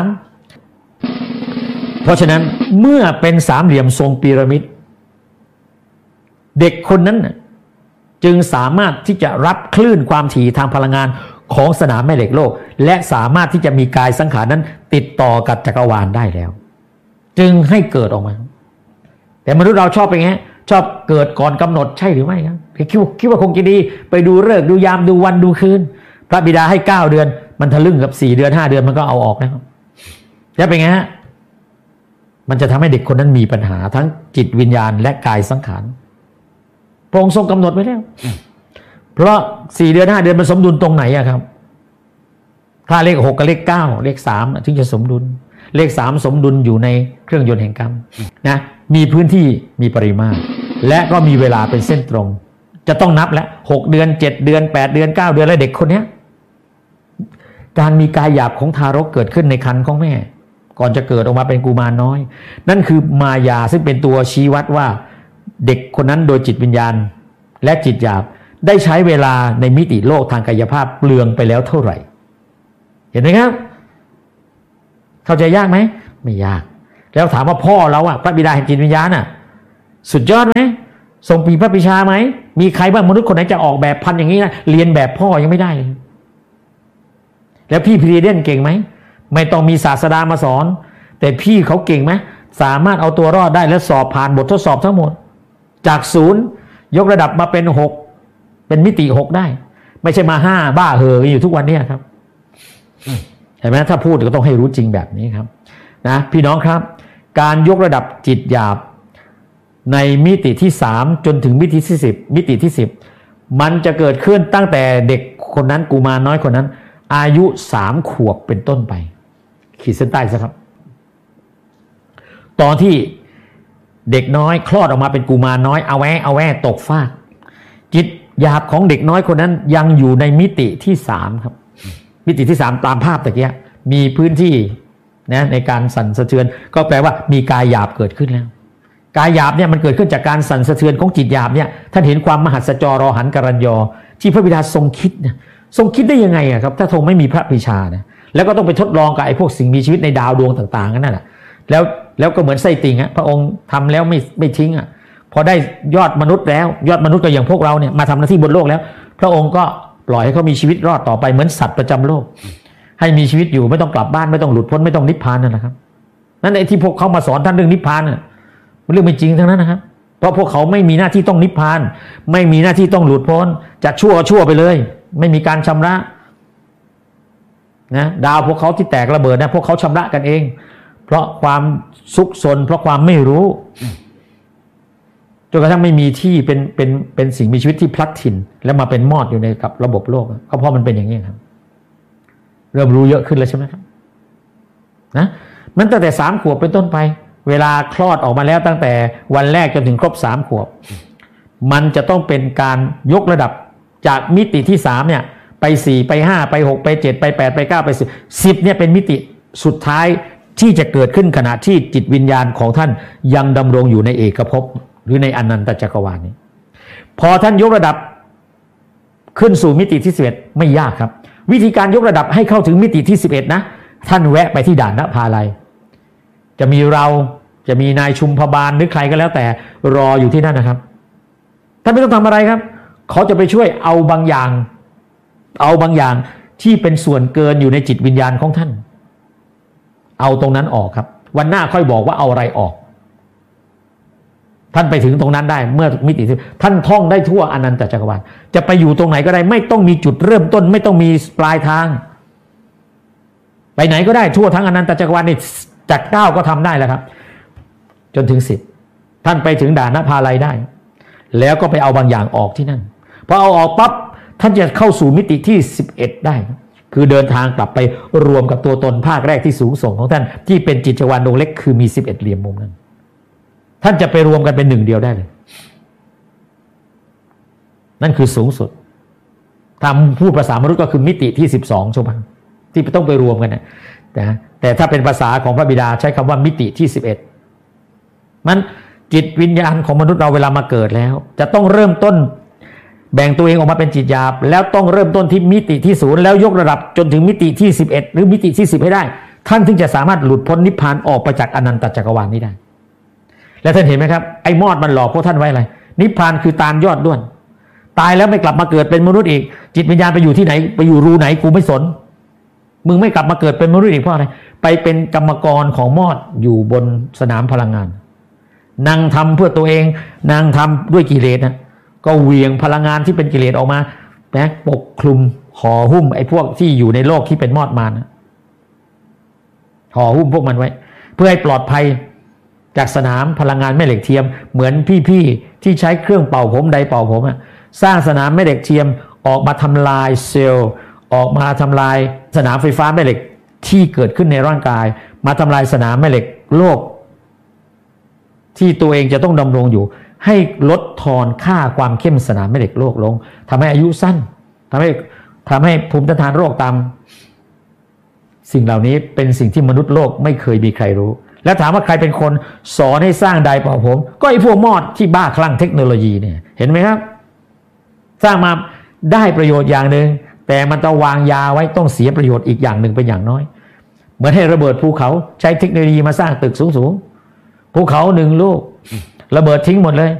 [SPEAKER 1] เพราะฉะนั้นเมื่อเป็นสามเหลี่ยมทรงพีระมิดเด็กคนนั้นจึงสามารถที่จะรับคลื่นความถี่ทางพลังงานของสนามแม่เหล็กโลกและสามารถที่จะมีกายสังขารนั้นติดต่อกับจักรวาลได้แล้วจึงให้เกิดออกมาแต่มนุษย์เราชอบเป็นไงชอบเกิดก่อนกำหนดใช่หรือไม่ครับคิดว่าคงจะดีไปดูฤกษ์ดูยามดูวันดูคืนพระบิดาให้9เดือนมันทะลึ่งกับ4เดือน5เดือนมันก็เอาออกแล้วจะเป็นไงฮะมันจะทำให้เด็กคนนั้นมีปัญหาทั้งจิตวิญญาณและกายสังขารพระองค์ทรงกำหนดไว้แล้วเพราะ4เดือน5เดือนมันสมดุลตรงไหนอะครับถ้าเลข6กับเลข9เลข3ถึงจะสมดุลเลข3สมดุลอยู่ในเครื่องยนต์แห่งกรรมนะมีพื้นที่มีปริมาตรและก็มีเวลาเป็นเส้นตรงจะต้องนับแล้ว6เดือน7เดือน8เดือน9เดือนแล้วเด็กคนนี้การมีกายหยาบของทารกเกิดขึ้นในครรภ์ของแม่ก่อนจะเกิดออกมาเป็นกุมารน้อยนั่นคือมายาซึ่งเป็นตัวชี้วัดว่าเด็กคนนั้นโดยจิตวิญญาณและจิตหยาบได้ใช้เวลาในมิติโลกทางกายภาพเปลืองไปแล้วเท่าไหร่เห็นไหมครับเข้าใจยากไหมไม่ยากแล้วถามว่าพ่อเราอะพระบิดาแห่งจิตวิญญาณอะสุดยอดไหมทรงมีพระปรีชาไหมมีใครบ้างมนุษย์คนไหนจะออกแบบพันอย่างนี้นะเรียนแบบพ่อยังไม่ได้เลยแล้วพี่พรีเดนเก่งไหมไม่ต้องมีศาสดามาสอนแต่พี่เขาเก่งไหมสามารถเอาตัวรอดได้และสอบผ่านบททดสอบทั้งหมดจาก0ยกระดับมาเป็น6เป็นมิติ6ได้ไม่ใช่มา5บ้าเหออยู่ทุกวันนี้ครับเห็นไหมถ้าพูดก็ต้องให้รู้จริงแบบนี้ครับนะพี่น้องครับการยกระดับจิตหยาบในมิติที่3จนถึงมิติที่10มิติที่10มันจะเกิดขึ้นตั้งแต่เด็กคนนั้นกุมารน้อยคนนั้นอายุ3 ขวบเป็นต้นไปขีดเส้นใต้ซะครับตอนที่เด็กน้อยคลอดออกมาเป็นกุมารน้อยเอาแวะตกฟากจิตหยาบของเด็กน้อยคนนั้นยังอยู่ในมิติที่3ครับมิติที่3ตามภาพตะเกียมีพื้นที่นะในการสั่นสะเทือนก็แปลว่ามีกายหยาบเกิดขึ้นแล้วกายหยาบเนี่ยมันเกิดขึ้นจากการสั่นสะเทือนของจิตหยาบเนี่ยท่านเห็นความมหัศจรรหันกรัญญที่พระบิดาทรงคิดเนี่ยทรงคิดได้ยังไงอะครับถ้าทรงไม่มีพระปรีชานะแล้วก็ต้องไปทดลองกับไอ้พวกสิ่งมีชีวิตในดาวดวงต่างๆนั่นแหละแล้วก็เหมือนไส้ติ่งพระองค์ทำแล้วไม่ทิ้งพอได้ยอดมนุษย์แล้วยอดมนุษย์ก็อย่างพวกเราเนี่ยมาทำหน้าที่บนโลกแล้วพระองค์ก็ปล่อยให้เขามีชีวิตรอดต่อไปเหมือนสัตว์ประจำโลกให้มีชีวิตอยู่ไม่ต้องกลับบ้านไม่ต้องหลุดพ้นไม่ต้องนิพพานนั่นแหละครับนั่นไอ้ที่พวกเขามาสอนท่านเรื่องนิพพานน่ะมันเรื่องไม่จริงทั้งนั้นนะครับเพราะพวกเขาไม่มีหน้าที่ต้องนิพพานไม่มีหน้าที่ต้องหลุดพ้นจะชั่วไปเลยไม่มีการชำระนะดาวพวกเขาที่แตกระเบิดนะพวกเขาชำระกันเองเพราะความซุกซนเพราะความไม่รู้จนกระทั่งไม่มีที่เป็นสิ่งมีชีวิตที่พลัดถิ่นแล้วมาเป็นมอดอยู่ในกับระบบโลกก็เพราะมันเป็นอย่างนี้ครับเริ่มรู้เยอะขึ้นแล้วใช่ไหมครับนะมันตั้งแต่3 ขวบเป็นต้นไปเวลาคลอดออกมาแล้วตั้งแต่วันแรกจนถึงครบ3 ขวบมันจะต้องเป็นการยกระดับจากมิติที่3เนี่ยไป4ไป5ไป6ไป7ไป8ไป9ไป10เนี่ยเป็นมิติสุดท้ายที่จะเกิดขึ้นขณะที่จิตวิญญาณของท่านยังดำรงอยู่ในเอกภพหรือในอนันตจักรวาลนี้พอท่านยกระดับขึ้นสู่มิติที่11ไม่ยากครับวิธีการยกระดับให้เข้าถึงมิติที่11นะท่านแวะไปที่ด่านนภาลัยจะมีเราจะมีนายชุมพบาลหรือใครก็แล้วแต่รออยู่ที่นั่นนะครับท่านไม่ต้องทำอะไรครับเขาจะไปช่วยเอาบางอย่างที่เป็นส่วนเกินอยู่ในจิตวิญญาณของท่านเอาตรงนั้นออกครับวันหน้าค่อยบอกว่าเอาอะไรออกท่านไปถึงตรงนั้นได้เมื่อมิติท่านท่องได้ทั่วอนันตจักรวาลจะไปอยู่ตรงไหนก็ได้ไม่ต้องมีจุดเริ่มต้นไม่ต้องมีปลายทางไปไหนก็ได้ทั่วทั้งอนันตจักรวาลนี่จาก9ก็ทำได้แล้วครับจนถึง10ท่านไปถึงด่านนภาลัยได้แล้วก็ไปเอาบางอย่างออกที่นั่นพอเอาออกปั๊บท่านจะเข้าสู่มิติที่11ได้คือเดินทางกลับไปรวมกับตัวตนภาคแรกที่สูงส่งของท่านที่เป็นจิตจักรวาลดวงเล็กคือมี11เหลี่ยมมุมนั้นท่านจะไปรวมกันเป็น1 เดียวได้เลยนั่นคือสูงสุดถ้าพูดภาษามนุษย์ก็คือมิติที่12ใช่ไหมที่ต้องไปรวมกันนะแต่ถ้าเป็นภาษาของพระบิดาใช้คำว่ามิติที่11มันจิตวิญญาณของมนุษย์เราเวลามาเกิดแล้วจะต้องเริ่มต้นแบ่งตัวเองออกมาเป็นจิตหยาบแล้วต้องเริ่มต้นที่มิติที่0แล้วยกระดับจนถึงมิติที่11หรือมิติที่10ให้ได้ท่านถึงจะสามารถหลุดพ้นนิพพานออกไปจากอนันตจักรวาลนี้ได้แล้วท่านเห็นไหมครับไอ้มอดมันหลอกพวกท่านไว้อะไรนิพพานคือตาลยอดด้วนตายแล้วไม่กลับมาเกิดเป็นมนุษย์อีกจิตวิญญาณไปอยู่ที่ไหนไปอยู่รูไหนกูไม่สนมึงไม่กลับมาเกิดเป็นมนุษย์อีกเพราะอะไรไปเป็นกรรมกรของมอดอยู่บนสนามพลังงานนางทำเพื่อตัวเองนางทำด้วยกิเลสนะก็เหวี่ยงพลังงานที่เป็นกิเลสออกมานะปกคลุมห่อหุ้มไอ้พวกที่อยู่ในโลกที่เป็นมอดมารนะห่อหุ้มพวกมันไว้เพื่อให้ปลอดภัยจากสนามพลังงานแม่เหล็กเทียมเหมือนพี่ๆที่ใช้เครื่องเป่าผมไดเป่าผมสร้างสนามแม่เหล็กเทียมออกมาทำลายเซลล์ออกมาทำลายสนามไฟฟ้าแม่เหล็กที่เกิดขึ้นในร่างกายมาทำลายสนามแม่เหล็กโลกที่ตัวเองจะต้องดำรงอยู่ให้ลดทอนค่าความเข้มสนามแม่เหล็กโลกลงทำให้อายุสั้นทำให้ภูมิต้านทานโรคต่ำสิ่งเหล่านี้เป็นสิ่งที่มนุษย์โลกไม่เคยมีใครรู้แล้วถามว่าใครเป็นคนสอนให้สร้างไดเป่าผมก็ไอ้พวกมอดที่บ้าคลั่งเทคโนโลยีเนี่ยเห็นไหมครับสร้างมาได้ประโยชน์อย่างหนึ่งแต่มันต้องวางยาไว้ต้องเสียประโยชน์อีกอย่างหนึ่งเป็นอย่างน้อยเหมือนให้ระเบิดภูเขาใช้เทคโนโลยีมาสร้างตึกสูงๆภูเขา1 ลูกระเบิดทิ้งหมดเลย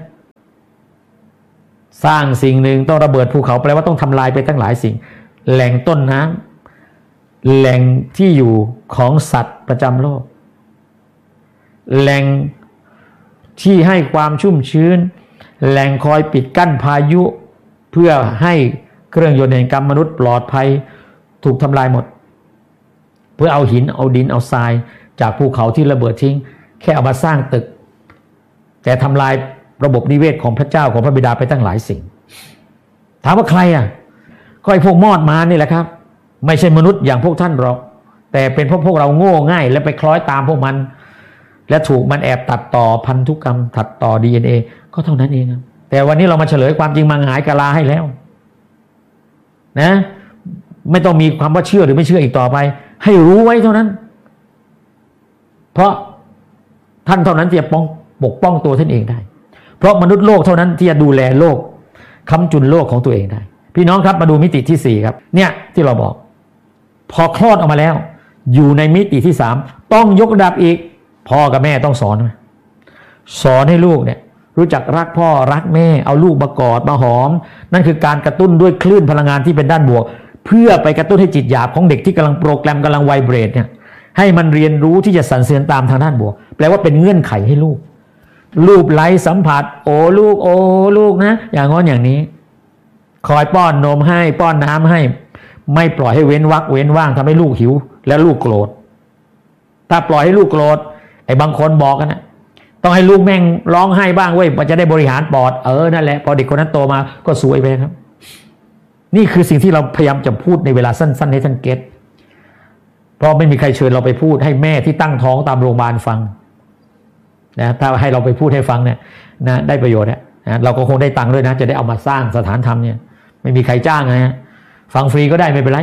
[SPEAKER 1] สร้างสิ่งหนึ่งต้องระเบิดภูเขาแปลว่าต้องทำลายไปตั้งหลายสิ่งแหล่งต้นน้ำแหล่งที่อยู่ของสัตว์ประจำโลกแหล่งที่ให้ความชุ่มชื้นแหล่งคอยปิดกั้นพายุเพื่อให้เครื่องยนต์แห่งกรรมมนุษย์ปลอดภัยถูกทำลายหมดเพื่อเอาหินเอาดินเอาทรายจากภูเขาที่ระเบิดทิ้งแค่เอามาสร้างตึกแต่ทำลายระบบนิเวศของพระเจ้าของพระบิดาไปตั้งหลายสิ่งถามว่าใครก็ไอ้พวกมอดมานี่แหละครับไม่ใช่มนุษย์อย่างพวกท่านหรอกแต่เป็นพวกเราโง่ง่ายและไปคล้อยตามพวกมันและถูกมันแอบตัดต่อพันธุกรรมตัดต่อ DNA ก็เท่านั้นเองแต่วันนี้เรามาเฉลยความจริงมังหายกะลาให้แล้วนะไม่ต้องมีความว่าเชื่อหรือไม่เชื่ออีกต่อไปให้รู้ไว้เท่านั้นเพราะท่านเท่านั้นที่จะปกป้องตัวท่านเองได้เพราะมนุษย์โลกเท่านั้นที่จะดูแลโลกค้ำจุนโลกของตัวเองได้พี่น้องครับมาดูมิติที่4ครับเนี่ยที่เราบอกพอคลอดออกมาแล้วอยู่ในมิติที่3ต้องยกระดับอีกพ่อกับแม่ต้องสอนให้ลูกเนี่ยรู้จักรักพ่อรักแม่เอาลูกมากอดมาหอมนั่นคือการกระตุ้นด้วยคลื่นพลังงานที่เป็นด้านบวกเพื่อไปกระตุ้นให้จิตหยาบของเด็กที่กำลังโปรแกรมกำลังไวเบรตเนี่ยให้มันเรียนรู้ที่จะสรรเสริญตามทางด้านบวกแปลว่าเป็นเงื่อนไขให้ลูกรูปไล้สัมผัสโอ้ลูกนะอย่างง้อนอย่างนี้คอยป้อนนมให้ป้อนน้ำให้ไม่ปล่อยให้เว้นว่างทำให้ลูกหิวและลูกโกรธถ้าปล่อยให้ลูกโกรธไอ้บางคนบอกกันนะต้องให้ลูกแม่งร้องไห้บ้างเว้ยมันจะได้บริหารปอดนั่นแหละพอเด็กคนนั้นโตมาก็สวยไปครับนี่คือสิ่งที่เราพยายามจะพูดในเวลาสั้นๆให้ท่านเก็ตเพราะไม่มีใครเชิญเราไปพูดให้แม่ที่ตั้งท้องตามโรงพยาบาลฟังนะถ้าให้เราไปพูดให้ฟังเนี่ยนะได้ประโยชน์นะเราก็คงได้ตังค์ด้วยนะจะได้เอามาสร้างสถานธรรมเนี่ยไม่มีใครจ้างนะฟังฟรีก็ได้ไม่เป็นไร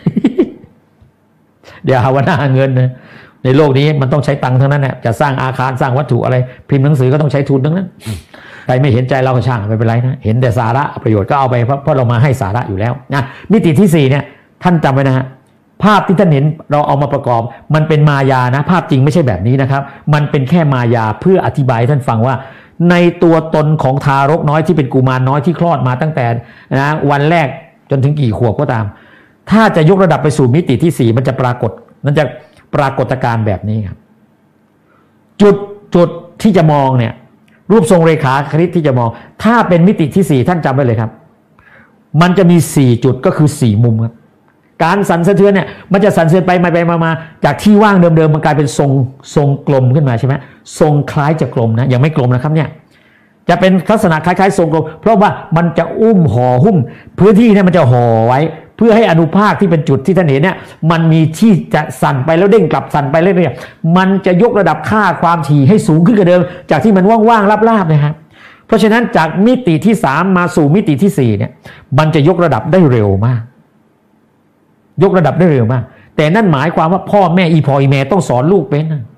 [SPEAKER 1] เดี๋ยวหาว่าหน้าเงินนะในโลกนี้มันต้องใช้ตังค์ทั้งนั้นแหละจะสร้างอาคารสร้างวัตถุอะไรพิมพ์หนังสือก็ต้องใช้ทุนทั้งนั้นใครไม่เห็นใจเราก็ช่างไม่เป็นไรนะเห็นแต่สาระประโยชน์ก็เอาไปเพราะเรามาให้สาระอยู่แล้วนะมิติที่4เนี่ยท่านจำไว้นะฮะภาพที่ท่านเห็นเราเอามาประกอบมันเป็นมายานะภาพจริงไม่ใช่แบบนี้นะครับมันเป็นแค่มายาเพื่ออธิบายท่านฟังว่าในตัวตนของทารกน้อยที่เป็นกุมารน้อยที่คลอดมาตั้งแต่นะวันแรกจนถึงกี่ขวบก็ตามถ้าจะยกระดับไปสู่มิติที่4มันจะปรากฏการณ์แบบนี้ครับจุดที่จะมองเนี่ยรูปทรงเรขาคณิตที่จะมองถ้าเป็นมิติที่4ท่านจำไว้เลยครับมันจะมี4จุดก็คือ4มุมครับการสั่นสะเทือนเนี่ยมันจะสั่นสะเทือนไปมาจากที่ว่างเดิมๆมันกลายเป็นทรงกลมขึ้นมาใช่ไหมทรงคล้ายจะกลมนะยังไม่กลมนะครับเนี่ยจะเป็นลักษณะคล้ายๆทรงกลมเพราะว่ามันจะห่อหุ้มพื้นที่เนี่ยมันจะห่อไว้เพื่อให้อนุภาคที่เป็นจุดที่ท่านเห็นเนี่ยมันมีที่จะสั่นไปแล้วเด้งกลับสั่นไปเรื่อยๆมันจะยกระดับค่าความถี่ให้สูงขึ้นกว่าเดิมจากที่มันว่างๆราบๆนะครับเพราะฉะนั้นจากมิติที่3มาสู่มิติที่4เนี่ยมันจะยกระดับได้เร็วมากแต่นั่นหมายความว่าพ่อแม่พ่อแม่ต้องสอนลูกเป็นนะ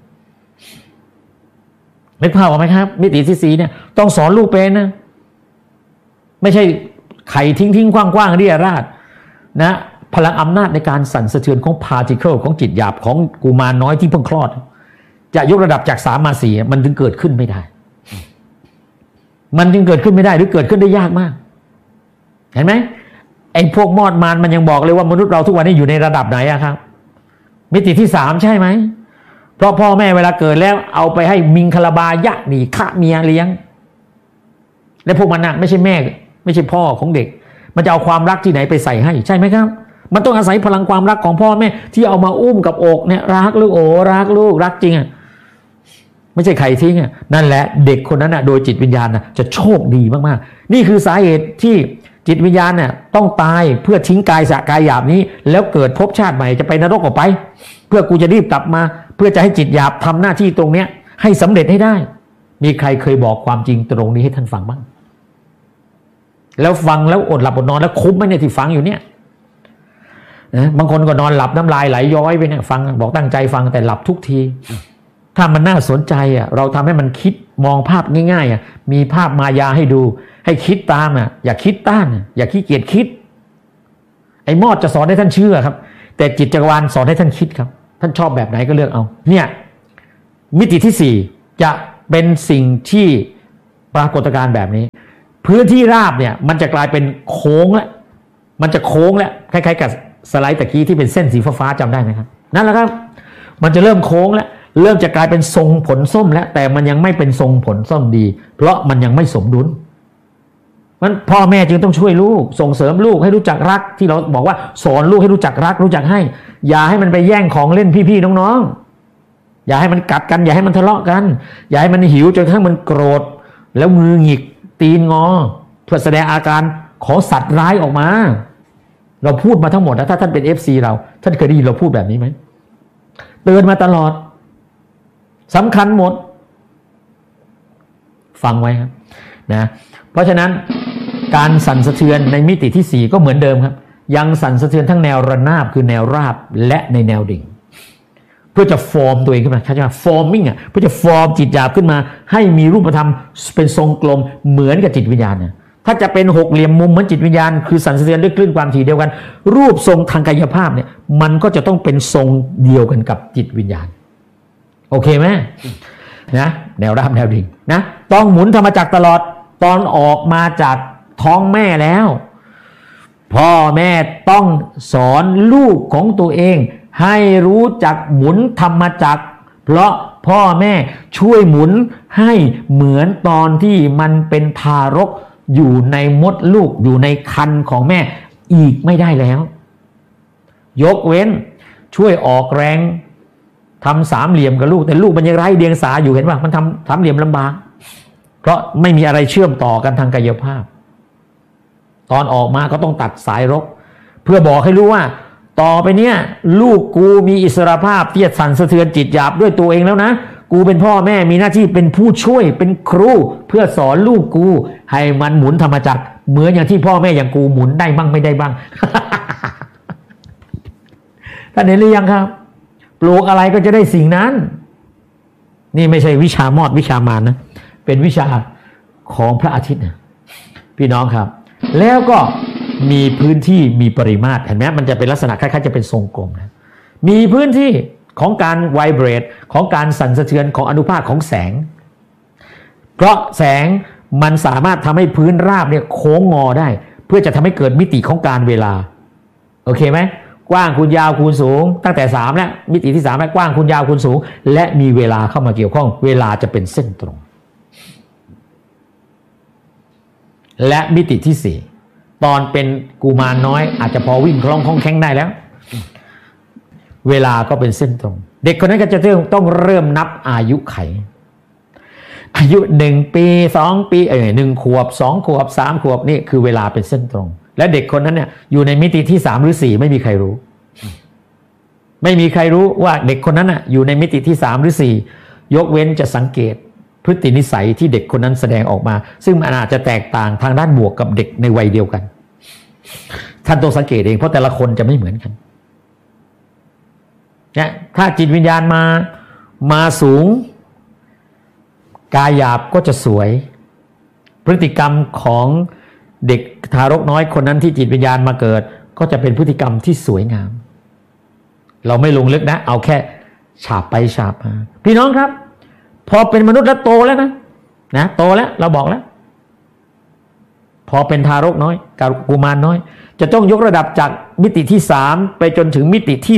[SPEAKER 1] นึกภาพออกไหมครับมิติที่4เนี่ยต้องสอนลูกเป็นนะไม่ใช่ไข่ทิ้งกว้างๆเรียราดนะพลังอำนาจในการสั่นสะเทือนของพาร์ติเคิลของจิตหยาบของกุมารน้อยที่เพิ่งคลอดจะยกระดับจาก3มา4มันจึงเกิดขึ้นไม่ได้หรือเกิดขึ้นได้ยากมากเห็นไหมไอ้พวกมอดมารมันยังบอกเลยว่ามนุษย์เราทุกวันนี้อยู่ในระดับไหนอะครับมิติที่3ใช่ไหมเพราะพ่อแม่เวลาเกิดแล้วเอาไปให้มิงคลาบายะหนีฆ่าเมียเลี้ยงและพวกมันน่ะไม่ใช่แม่ไม่ใช่พ่อของเด็กมันจะเอาความรักที่ไหนไปใส่ให้ใช่ไหมครับมันต้องอาศัยพลังความรักของพ่อแม่ที่เอามาอุ้มกับอกเนี่ยรักลูกรักลูกรักจริงอ่ะไม่ใช่ใครทิ้งอ่ะนั่นแหละเด็กคนนั้นอ่ะโดยจิตวิญญาณน่ะจะโชคดีมากๆนี่คือสาเหตุที่จิตวิญญาณเนี่ยต้องตายเพื่อทิ้งกายหยาบนี้แล้วเกิดภพชาติใหม่จะไปนรกก็ไปเพื่อกูจะรีบกลับมาเพื่อจะให้จิตหยาบทำหน้าที่ตรงเนี้ยให้สำเร็จให้ได้มีใครเคยบอกความจริงตรงนี้ให้ท่านฟังบ้างแล้วฟังแล้วอดหลับอดนอนแล้วคุ้มไหมเนี่ยที่ฟังอยู่เนี่ยนะบางคนก็นอนหลับน้ำลายไหลย้อยไปเนี่ยฟังบอกตั้งใจฟังแต่หลับทุกทีถ้ามันน่าสนใจอ่ะเราทำให้มันคิดมองภาพง่ายๆอ่ะมีภาพมายาให้ดูให้คิดตามอ่ะอย่าคิดต้านอย่าขี้เกียจคิดไอ้มอดจะสอนให้ท่านเชื่อครับแต่จิตจักรวาลสอนให้ท่านคิดครับท่านชอบแบบไหนก็เลือกเอาเนี่ยมิติที่4จะเป็นสิ่งที่ปรากฏการณ์แบบนี้พื้นที่ราบเนี่ยมันจะกลายเป็นโค้งแล้วมันจะโค้งแล้วคล้ายๆกับสไลด์ตะกี้ที่เป็นเส้นสีฟ้าๆจำได้ไหมครับนั่นแหละครับมันจะเริ่มโค้งแล้วเริ่มจะกลายเป็นทรงผลส้มแล้วแต่มันยังไม่เป็นทรงผลส้มดีเพราะมันยังไม่สมดุลมันพ่อแม่จึงต้องช่วยลูกส่งเสริมลูกให้รู้จักรักที่เราบอกว่าสอนลูกให้รู้จักรักรู้จักให้อย่าให้มันไปแย่งของเล่นพี่ๆน้องๆอย่าให้มันกัดกันอย่าให้มันทะเลาะกันอย่าให้มันหิวจนกระทั่งมันโกรธแล้วมือหงิกตีนงอเพื่อแสดงอาการของสัตว์ร้ายออกมาเราพูดมาทั้งหมดนะถ้าท่านเป็น FC เราท่านเคยได้ยินเราพูดแบบนี้ไหมเตือนมาตลอดสำคัญหมดฟังไว้ครับนะเพราะฉะนั้นการสั่นสะเทือนในมิติที่4ก็เหมือนเดิมครับยังสั่นสะเทือนทั้งแนวระนาบคือแนวราบและในแนวดิ่งเพื่อจะฟอร์มตัวเองขึ้นมาใช่ไหมฟอร์มิ่งเพื่อจะฟอร์มจิตหยาบขึ้นมาให้มีรูปธรรมเป็นทรงกลมเหมือนกับจิตวิญญาณนะถ้าจะเป็นหกเหลี่ยมมุมเหมือนจิตวิญญาณคือสั่นสะเทือนด้วยคลื่นความถี่เดียวกันรูปทรงทางกายภาพเนี่ยมันก็จะต้องเป็นทรงเดียวกันกับจิตวิญญาณโอเคไหมนะแนวราบแนวดิ่งนะต้องหมุนธรรมจักรตลอดตอนออกมาจากท้องแม่แล้วพ่อแม่ต้องสอนลูกของตัวเองให้รู้จักหมุนธรรมจักรเพราะพ่อแม่ช่วยหมุนให้เหมือนตอนที่มันเป็นทารกอยู่ในมดลูกอยู่ในครรภ์ของแม่อีกไม่ได้แล้วยกเว้นช่วยออกแรงทำสามเหลี่ยมกับลูกแต่ลูกมันยังไร้เดียงสาอยู่เห็นป่ะมันทำสามเหลี่ยมลำบากเพราะไม่มีอะไรเชื่อมต่อกันทางกายภาพตอนออกมาก็ต้องตัดสายรกเพื่อบอกให้รู้ว่าต่อไปเนี้ยลูกกูมีอิสรภาพที่จะสั่นสะเทือนจิตหยาบด้วยตัวเองแล้วนะกูเป็นพ่อแม่มีหน้าที่เป็นผู้ช่วยเป็นครูเพื่อสอนลูกกูให้มันหมุนธรรมจักรเหมือนอย่างที่พ่อแม่อย่างกูหมุนได้บ้างไม่ได้บ้าง ท่านเห็นหรือยังครับปลูกอะไรก็จะได้สิ่งนั้นนี่ไม่ใช่วิชามอดวิชามานนะเป็นวิชาของพระอาทิตย์นะพี่น้องครับแล้วก็มีพื้นที่มีปริมาตรเห็นไหมมันจะเป็นลักษณะคล้ายๆจะเป็นทรงกลมนะมีพื้นที่ของการไวเบรตของการสั่นสะเทือนของอนุภาคของแสงเพราะแสงมันสามารถทำให้พื้นราบเนี่ยโค้งงอได้เพื่อจะทำให้เกิดมิติของการเวลาโอเคไหมกว้างคูณยาวคูณสูงตั้งแต่3แล้วมิติที่3แล้วกว้างคูณยาวคูณสูงและมีเวลาเข้ามาเกี่ยวข้องเวลาจะเป็นเส้นตรงและมิติที่4ตอนเป็นกุมารน้อยอาจจะพอวิ่งคล่องแข็งได้แล้วเวลาก็เป็นเส้นตรงเด็กคนนั้นก็จะต้องเริ่มนับอายุไขอายุ1 ปี2 ปี1 ขวบ2 ขวบ3 ขวบนี่คือเวลาเป็นเส้นตรงและเด็กคนนั้นเนี่ยอยู่ในมิติที่3หรือ4ไม่มีใครรู้ไม่มีใครรู้ว่าเด็กคนนั้นน่ะอยู่ในมิติที่3หรือ4ยกเว้นจะสังเกตพฤตินิสัยที่เด็กคนนั้นแสดงออกมาซึ่งมันอาจจะแตกต่างทางด้านบวกกับเด็กในวัยเดียวกันท่านต้องสังเกตเองเพราะแต่ละคนจะไม่เหมือนกันเนี่ยถ้าจิตวิญญาณมาสูงกายหยาบก็จะสวยพฤติกรรมของเด็กทารกน้อยคนนั้นที่จิตวิญญาณมาเกิดก็จะเป็นพฤติกรรมที่สวยงามเราไม่ลงลึกนะเอาแค่ฉาบไปฉาบมาพี่น้องครับพอเป็นมนุษย์แล้วโตแล้วนะโตแล้วเราบอกแล้วพอเป็นทารกน้อยกับกุมารน้อยจะต้องยกระดับจากมิติที่3ไปจนถึงมิติที่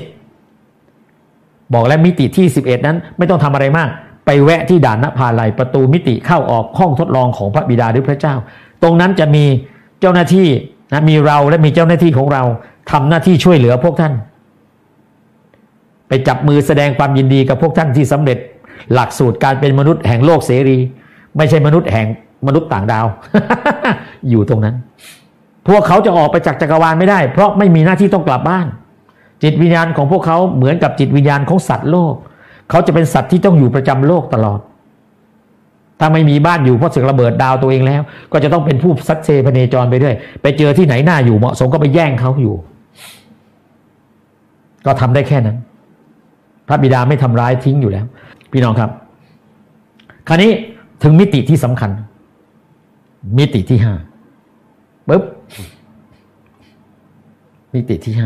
[SPEAKER 1] 10บอกแล้วมิติที่11นั้นไม่ต้องทำอะไรมากไปแวะที่ด่านนภาลัยประตูมิติเข้าออกห้องทดลองของพระบิดาหรือพระเจ้าตรงนั้นจะมีเจ้าหน้าที่นะมีเราและมีเจ้าหน้าที่ของเราทำหน้าที่ช่วยเหลือพวกท่านไปจับมือแสดงความยินดีกับพวกท่านที่สำเร็จหลักสูตรการเป็นมนุษย์แห่งโลกเสรีไม่ใช่มนุษย์แห่งมนุษย์ต่างดาว อยู่ตรงนั้นพวกเขาจะออกไปจากจักรวาลไม่ได้เพราะไม่มีหน้าที่ต้องกลับบ้านจิตวิญญาณของพวกเขาเหมือนกับจิตวิญญาณของสัตว์โลกเขาจะเป็นสัตว์ที่ต้องอยู่ประจำโลกตลอดถ้าไม่มีบ้านอยู่เพราะสึกระเบิดดาวตัวเองแล้วก็จะต้องเป็นผู้ซัดเซพเนจรไปด้วยไปเจอที่ไหนน่าอยู่เหมาะสมก็ไปแย่งเขาอยู่ก็ทำได้แค่นั้นพระบิดาไม่ทำร้ายทิ้งอยู่แล้วพี่น้องครับคราวนี้ถึงมิติที่สำคัญมิติที่5ปึ๊บมิติที่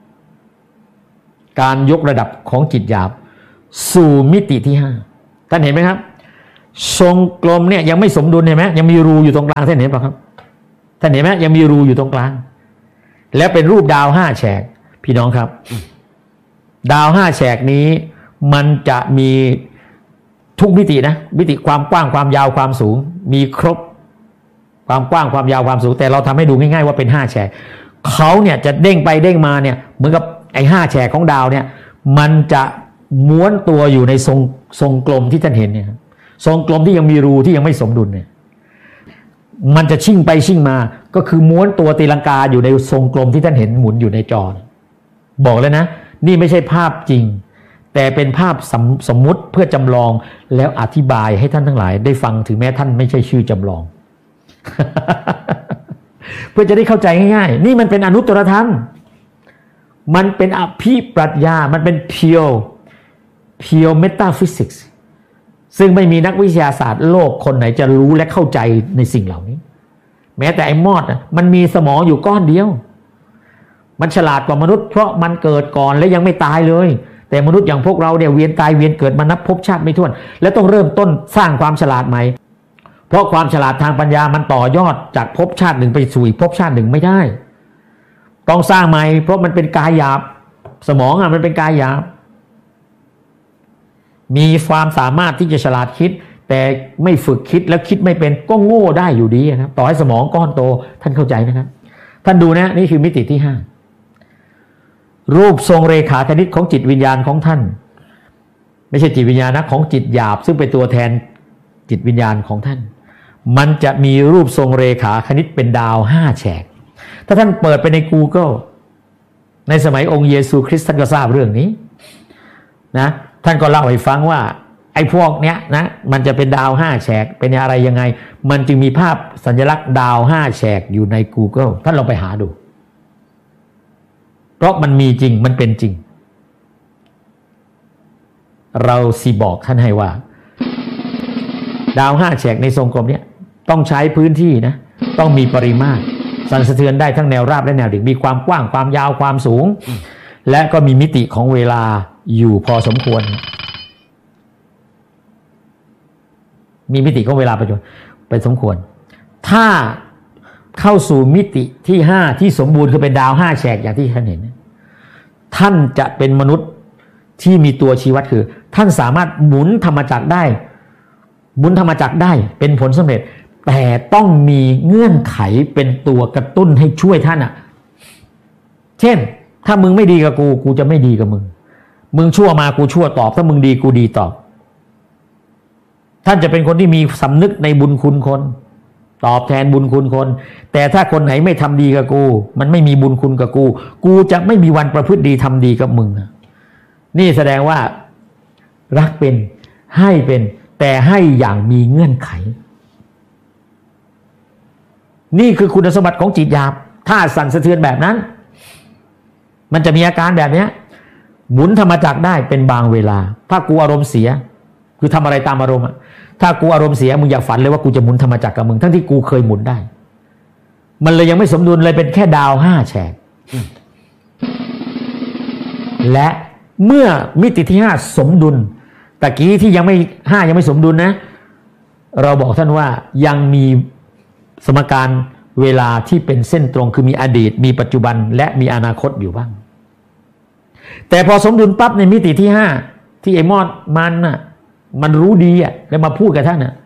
[SPEAKER 1] 5การยกระดับของจิตหยาบสู่มิติที่5ท่านเห็นไหมครับทรงกลมเนี่ยยังไม่สมดุลเห็นไหมยังมีรูอยู่ตรงกลางท่านเห็นป่ะครับท่านเห็นไหมยังมีรูอยู่ตรงกลางแล้วเป็นรูปดาว5 แฉกพี่น้องครับดาว5 แฉกนี้มันจะมีทุกมิตินะมิติความกว้างความยาวความสูงมีครบความกว้างความยาวความสูงแต่เราทำให้ดูง่ายๆว่าเป็น5 แฉกเขาเนี่ยจะเด้งไปเด้งมาเนี่ยเหมือนกับไอ้5 แฉกของดาวเนี่ยมันจะม้วนตัวอยู่ในทรงกลมที่ท่านเห็นเนี่ยทรงกลมที่ยังมีรูที่ยังไม่สมดุลเนี่ยมันจะชิ่งไปชิ่งมาก็คือม้วนตัวตีลังกาอยู่ในทรงกลมที่ท่านเห็นหมุนอยู่ในจอบอกแล้วนะนี่ไม่ใช่ภาพจริงแต่เป็นภาพสมมุติเพื่อจำลองแล้วอธิบายให้ท่านทั้งหลายได้ฟังถึงแม้ท่านไม่ใช่ชื่อจำลอง เพื่อจะได้เข้าใจง่ายๆนี่มันเป็นอนุตตรธรรมมันเป็นอภิปรัชญามันเป็น pure metaphysics ซึ่งไม่มีนักวิทยาศาสตร์โลกคนไหนจะรู้และเข้าใจในสิ่งเหล่านี้แม้แต่ไอ้มอดนะมันมีสมองอยู่ก้อนเดียวมันฉลาดกว่ามนุษย์เพราะมันเกิดก่อนและยังไม่ตายเลยแต่มนุษย์อย่างพวกเราเนี่ยเวียนตายเวียนเกิดมานับภพชาติไม่ถ้วนและต้องเริ่มต้นสร้างความฉลาดใหม่เพราะความฉลาดทางปัญญามันต่อยอดจากภพชาติหนึ่งไปสู่อีกภพชาติหนึ่งไม่ได้ต้องสร้างใหม่เพราะมันเป็นกายหยาบสมองมันเป็นกายหยาบมีความสามารถที่จะฉลาดคิดแต่ไม่ฝึกคิดแล้วคิดไม่เป็นก็โง่ได้อยู่ดีครับต่อให้สมองก้อนโตท่านเข้าใจนะครับท่านดูนะนี่คือมิติที่5รูปทรงเรขาคณิตของจิตวิญญาณของท่านไม่ใช่จิตวิญญาณนะของจิตหยาบซึ่งเป็นตัวแทนจิตวิญญาณของท่านมันจะมีรูปทรงเรขาคณิตเป็นดาว5 แฉกถ้าท่านเปิดไปใน Google ในสมัยองค์เยซูคริสต์ท่านก็ทราบเรื่องนี้นะท่านก็เล่าให้ฟังว่าไอ้พวกเนี้ยนะมันจะเป็นดาว5 แฉกเป็นอะไรยังไงมันจึงมีภาพสัญลักษณ์ดาว5 แฉกอยู่ใน Google ท่านลองไปหาดูเพราะมันมีจริงมันเป็นจริงเราสิบอกท่านให้ว่าดาว5 แฉกในทรงกลมเนี้ยต้องใช้พื้นที่นะต้องมีปริมาตรสั่นสะเทือนได้ทั้งแนวราบและแนวดิ่งมีความกว้างความยาวความสูงและก็มีมิติของเวลาอยู่พอสมควรมีมิติของเวลาปัจจุบันเป็นสมควรถ้าเข้าสู่มิติที่5ที่สมบูรณ์คือเป็นดาว5 แฉกอย่างที่ท่านเห็นท่านจะเป็นมนุษย์ที่มีตัวชี้วัดคือท่านสามารถหมุนธรรมจักรได้หมุนธรรมจักรได้เป็นผลสำเร็จแต่ต้องมีเงื่อนไขเป็นตัวกระตุ้นให้ช่วยท่านเช่นถ้ามึงไม่ดีกับกูจะไม่ดีกับมึงชั่วมากูชั่วตอบถ้ามึงดีกูดีตอบท่านจะเป็นคนที่มีสำนึกในบุญคุณคนตอบแทนบุญคุณคนแต่ถ้าคนไหนไม่ทำดีกับกูมันไม่มีบุญคุณกับกูจะไม่มีวันประพฤติดีทำดีกับมึงนี่แสดงว่ารักเป็นให้เป็นแต่ให้อย่างมีเงื่อนไขนี่คือคุณสมบัติของจิตหยาบถ้าสั่นสะเทือนแบบนั้นมันจะมีอาการแบบนี้หมุนธรรมจักรได้เป็นบางเวลาถ้ากูอารมณ์เสียคือทำอะไรตามอารมณ์ถ้ากูอารมณ์เสียมึงอย่าฝันเลยว่ากูจะหมุนธรรมจักรกับมึงทั้งที่กูเคยหมุนได้มันเลยยังไม่สมดุลเลยเป็นแค่ดาว5 แฉกและเมื่อมิติที่5สมดุลตะกี้ที่ยังไม่สมดุลนะเราบอกท่านว่ายังมีสมการเวลาที่เป็นเส้นตรงคือมีอดีตมีปัจจุบันและมีอนาคตอยู่บ้างแต่พอสมดุลปั๊บในมิติที่5ที่ไอ้มอดมันรู้ดีแล้วมาพูดกับท่าน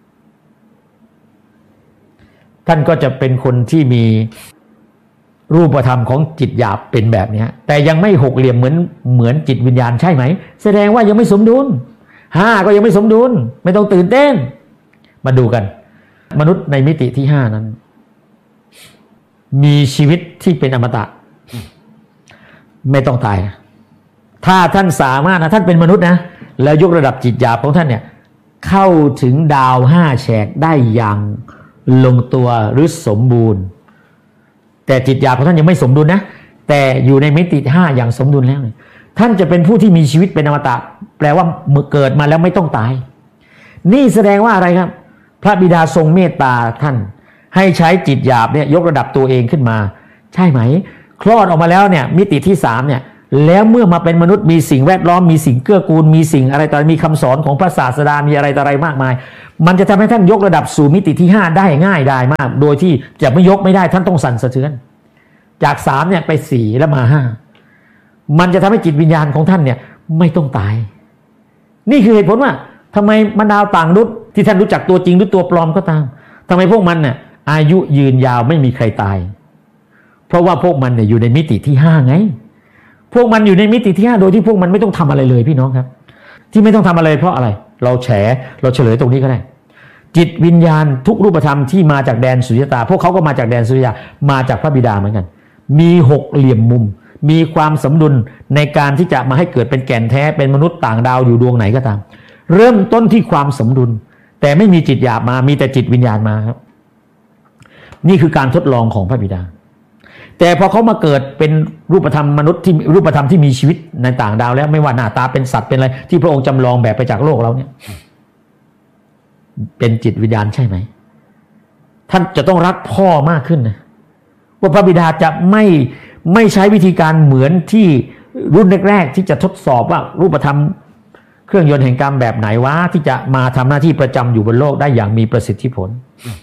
[SPEAKER 1] ท่านก็จะเป็นคนที่มีรูปธรรมของจิตหยาบเป็นแบบนี้แต่ยังไม่หกเหลี่ยมเหมือนจิตวิญญาณใช่ไหมแสดงว่ายังไม่สมดุล5ก็ยังไม่สมดุลไม่ต้องตื่นเต้นมาดูกันมนุษย์ในมิติที่5นั้นมีชีวิตที่เป็นอมตะไม่ต้องตายถ้าท่านสามารถท่านเป็นมนุษย์นะแล้วยกระดับจิตหยาบของท่านเนี่ยเข้าถึงดาว5 แฉกได้อย่างลงตัวหรือสมบูรณ์แต่จิตหยาบของท่านยังไม่สมดุลนะแต่อยู่ในมิติ5อย่างสมดุลแล้วท่านจะเป็นผู้ที่มีชีวิตเป็นอมตะแปลว่าเมื่อเกิดมาแล้วไม่ต้องตายนี่แสดงว่าอะไรครับพระบิดาทรงเมตตาท่านให้ใช้จิตหยาบเนี่ยยกระดับตัวเองขึ้นมาใช่ไหมคลอดออกมาแล้วเนี่ยมิติที่3เนี่ยแล้วเมื่อมาเป็นมนุษย์มีสิ่งแวดล้อมมีสิ่งเกื้อกูลมีสิ่งอะไรต่อมีคำสอนของพระศาสดามีอะไรต่ออะไรมากมายมันจะทำให้ท่านยกระดับสู่มิติที่5ได้ง่ายได้มากโดยที่จะไม่ยกไม่ได้ท่านต้องสั่นสะเทือนจาก3เนี่ยไป4แล้วมา5มันจะทำให้จิตวิญญาณของท่านเนี่ยไม่ต้องตายนี่คือเหตุผลว่าทำไมบรรดาต่างมนุษย์ที่ท่านรู้จักตัวจริงหรือตัวปลอมก็ตามทำไมพวกมันเนี่ยอายุยืนยาวไม่มีใครตายเพราะว่าพวกมันเนี่ยอยู่ในมิติที่5ไงพวกมันอยู่ในมิติที่5โดยที่พวกมันไม่ต้องทำอะไรเลยพี่น้องครับที่ไม่ต้องทำอะไรเพราะอะไรเราเฉลยตรงนี้ก็ได้จิตวิญญาณทุกรูปธรรมที่มาจากแดนสุญญตาพวกเขาก็มาจากแดนสุญญตามาจากพระบิดาเหมือนกันมี6เหลี่ยมมุมมีความสมดุลในการที่จะมาให้เกิดเป็นแก่นแท้เป็นมนุษย์ต่างดาวอยู่ดวงไหนก็ตามเริ่มต้นที่ความสมดุลแต่ไม่มีจิตหยาบมามีแต่จิตวิญญาณมาครับนี่คือการทดลองของพระบิดาแต่พอเขามาเกิดเป็นรูปธรรมมนุษย์ที่รูปธรรมที่มีชีวิตในต่างดาวแล้วไม่ว่าหน้าตาเป็นสัตว์เป็นอะไรที่พระองค์จำลองแบบไปจากโลกเราเนี่ยเป็นจิตวิญญาณใช่ไหมท่านจะต้องรักพ่อมากขึ้นนะว่าพระบิดาจะไม่ใช้วิธีการเหมือนที่รุ่นแรกๆที่จะทดสอบว่ารูปธรรมเครื่องยนต์แห่งกรรมแบบไหนวะที่จะมาทำหน้าที่ประจำอยู่บนโลกได้อย่างมีประสิทธิผล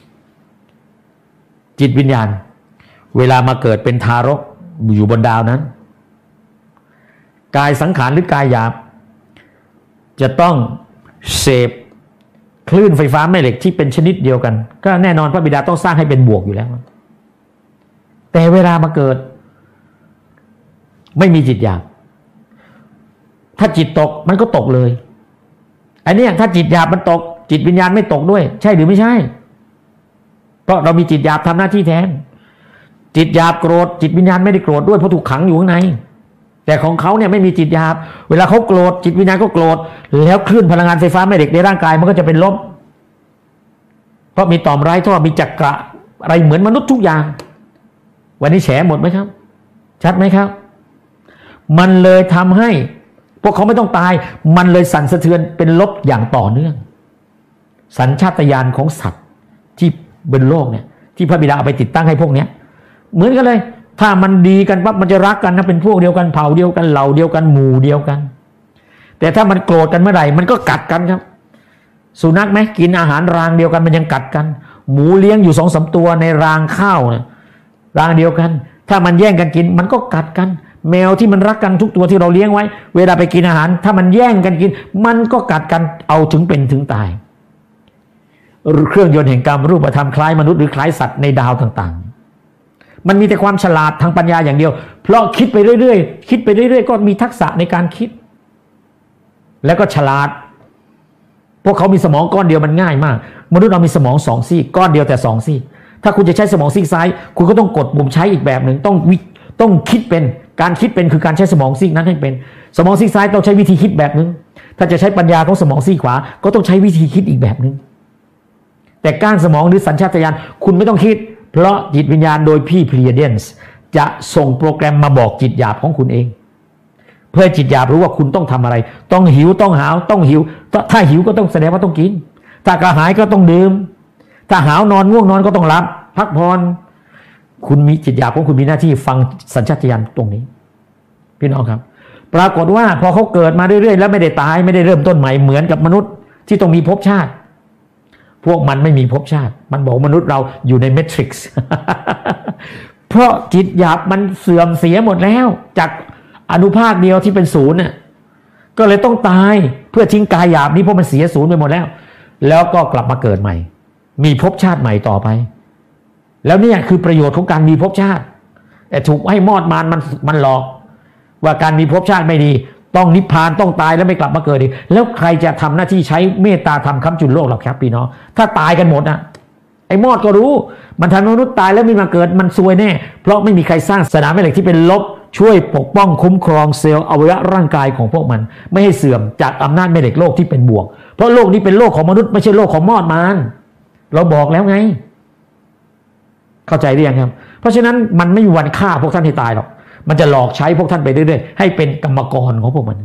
[SPEAKER 1] จิตวิญญาณเวลามาเกิดเป็นทารกอยู่บนดาวนั้นกายสังขารหรือกายหยาบจะต้องเสพคลื่นไฟฟ้าแม่เหล็กที่เป็นชนิดเดียวกันก็แน่นอนพระบิดาต้องสร้างให้เป็นบวกอยู่แล้วแต่เวลามาเกิดไม่มีจิตหยาบถ้าจิตตกมันก็ตกเลยอันนี้ถ้าจิตหยาบมันตกจิตวิญญาณไม่ตกด้วยใช่หรือไม่ใช่เพราะเรามีจิตหยาบทำหน้าที่แทนจิตหยาบโกรธจิตวิญญาณไม่ได้โกรธด้วยเพราะถูกขังอยู่ข้างในแต่ของเขาเนี่ยไม่มีจิตหยาบเวลาเขาโกรธจิตวิญญาณก็โกรธแล้วคลื่นพลังงานไฟฟ้าแม่เหล็กในร่างกายมันก็จะเป็นลบเพราะมีต่อมไร้ท่อมีจักระอะไรเหมือนมนุษย์ทุกอย่างวันนี้แฉหมดไหมครับชัดไหมครับมันเลยทำให้พวกเขาไม่ต้องตายมันเลยสั่นสะเทือนเป็นลบอย่างต่อเนื่องสัญชาตญาณของสัตว์ที่บนโลกเนี่ยที่พระบิดาเอาไปติดตั้งให้พวกเนี้ยเหมือนกันเลยถ้ามันดีกันปั๊บมันจะรักกันนะเป็นพวกเดียวกันเผ่าเดียวกันเหล่าเดียวกันหมู่เดียวกันแต่ถ้ามันโกรธกันเมื่อไหร่มันก็กัดกันครับสุนัขไหมกินอาหารรางเดียวกันมันยังกัดกันหมูเลี้ยงอยู่2-3ตัวในรางข้าวนะรางเดียวกันถ้ามันแย่งกันกินมันก็กัดกันแมวที่มันรักกันทุกตัวที่เราเลี้ยงไว้เวลาไปกินอาหารถ้ามันแย่งกันกินมันก็กัดกันเอาถึงเป็นถึงตายเครื่องยนต์แห่งกรรมรูปธรรมคล้ายมนุษย์หรือคล้ายสัตว์ในดาวต่างๆมันมีแต่ความฉลาดทางปัญญาอย่างเดียวเพราะคิดไปเรื่อยๆคิดไปเรื่อยๆก็มีทักษะในการคิดแล้วก็ฉลาดพวกเขามีสมองก้อนเดียวมันง่ายมากมนุษย์เรามีสมอง2ซี่ก้อนเดียวแต่2ซี่ถ้าคุณจะใช้สมองซีกซ้ายคุณก็ต้องกดปุ่มใช้อีกแบบหนึ่งต้องคิดเป็นการคิดเป็นคือการใช้สมองซีกนั้นให้เป็นสมองซีกซ้ายต้องใช้วิธีคิดแบบนึงถ้าจะใช้ปัญญาของสมองซีกขวาก็ต้องใช้วิธีคิดอีกแบบนึงแต่ก้านสมองหรือสัญชาตญาณคุณไม่ต้องคิดเพราะจิตวิญญาณโดยพี่พลีเดนส์จะส่งโปรแกรมมาบอกจิตหยาบของคุณเองเพื่อจิตหยาบรู้ว่าคุณต้องทำอะไรต้องหิวต้องหาวต้องหิวถ้าหิวก็ต้องแสดงว่าต้องกินถ้ากระหายก็ต้องดื่มถ้าหาวนอนง่วงนอนก็ต้องหลับพักผ่อนคุณมีจิตหยาบของคุณมีหน้าที่ฟังสัญชาตญาณตรงนี้พี่น้องครับปรากฏว่าพอเขาเกิดมาเรื่อยๆแล้วไม่ได้ตายไม่ได้เริ่มต้นใหม่เหมือนกับมนุษย์ที่ต้องมีภพชาติพวกมันไม่มีภพชาติมันบอกมนุษย์เราอยู่ในเมทริกซ์ เพราะจิตหยาบมันเสื่อมเสียหมดแล้วจากอนุภาคเดียวที่เป็นศูนย์น่ะก็เลยต้องตายเพื่อทิ้งกายหยาบนี้เพราะมันเสียศูนย์ไปหมดแล้วก็กลับมาเกิดใหม่มีภพชาติใหม่ต่อไปแล้วเนี่ยคือประโยชน์ของการมีภพชาติแต่ถูกให้มอดมันหลอกว่าการมีภพชาติไม่ดีต้องนิพพานต้องตายแล้วไม่กลับมาเกิดอีกแล้วใครจะทำหน้าที่ใช้เมตตาธรรมค้ำจุนโลกหรอกครับพี่น้องถ้าตายกันหมดนะไอ้มอดก็รู้มันทำมนุษย์ตายแล้วไม่มาเกิดมันซวยแน่เพราะไม่มีใครสร้างสนามแม่เหล็กที่เป็นลบช่วยปกป้องคุ้มครองเซลล์อวัยวะร่างกายของพวกมันไม่ให้เสื่อมจากอำนาจแม่เหล็กโลกที่เป็นบวกเพราะโลกนี้เป็นโลกของมนุษย์ไม่ใช่โลกของมอดมันเราบอกแล้วไงเข้าใจหรือยังครับเพราะฉะนั้นมันไม่มีวันฆ่าพวกท่านให้ตายหรอกมันจะหลอกใช้พวกท่านไปเรื่อยๆให้เป็นกรรมกรของพวกมัน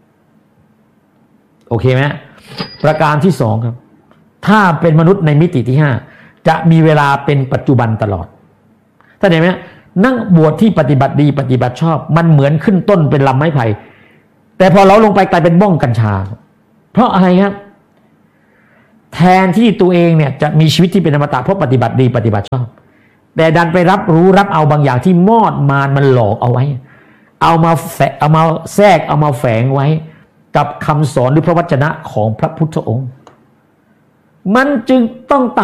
[SPEAKER 1] โอเคไหมประการที่2ครับถ้าเป็นมนุษย์ในมิติที่5จะมีเวลาเป็นปัจจุบันตลอดถ้าเห็นไหมนักบวชที่ปฏิบัติดีปฏิบัติชอบมันเหมือนขึ้นต้นเป็นลำไม้ไผ่แต่พอเราลงไปกลายเป็นบ้องกัญชาเพราะอะไรครับแทนที่ตัวเองเนี่ยจะมีชีวิตที่เป็นอมตะเพราะปฏิบัติดีปฏิบัติชอบแต่ดันไปรับรู้รับเอาบางอย่างที่มอดมารมันหลอกเอาไว้เอามาแทรกเอามาแฝงไว้กับคำสอนหรือพระวจนะของพระพุทธองค์มันจึงต้อง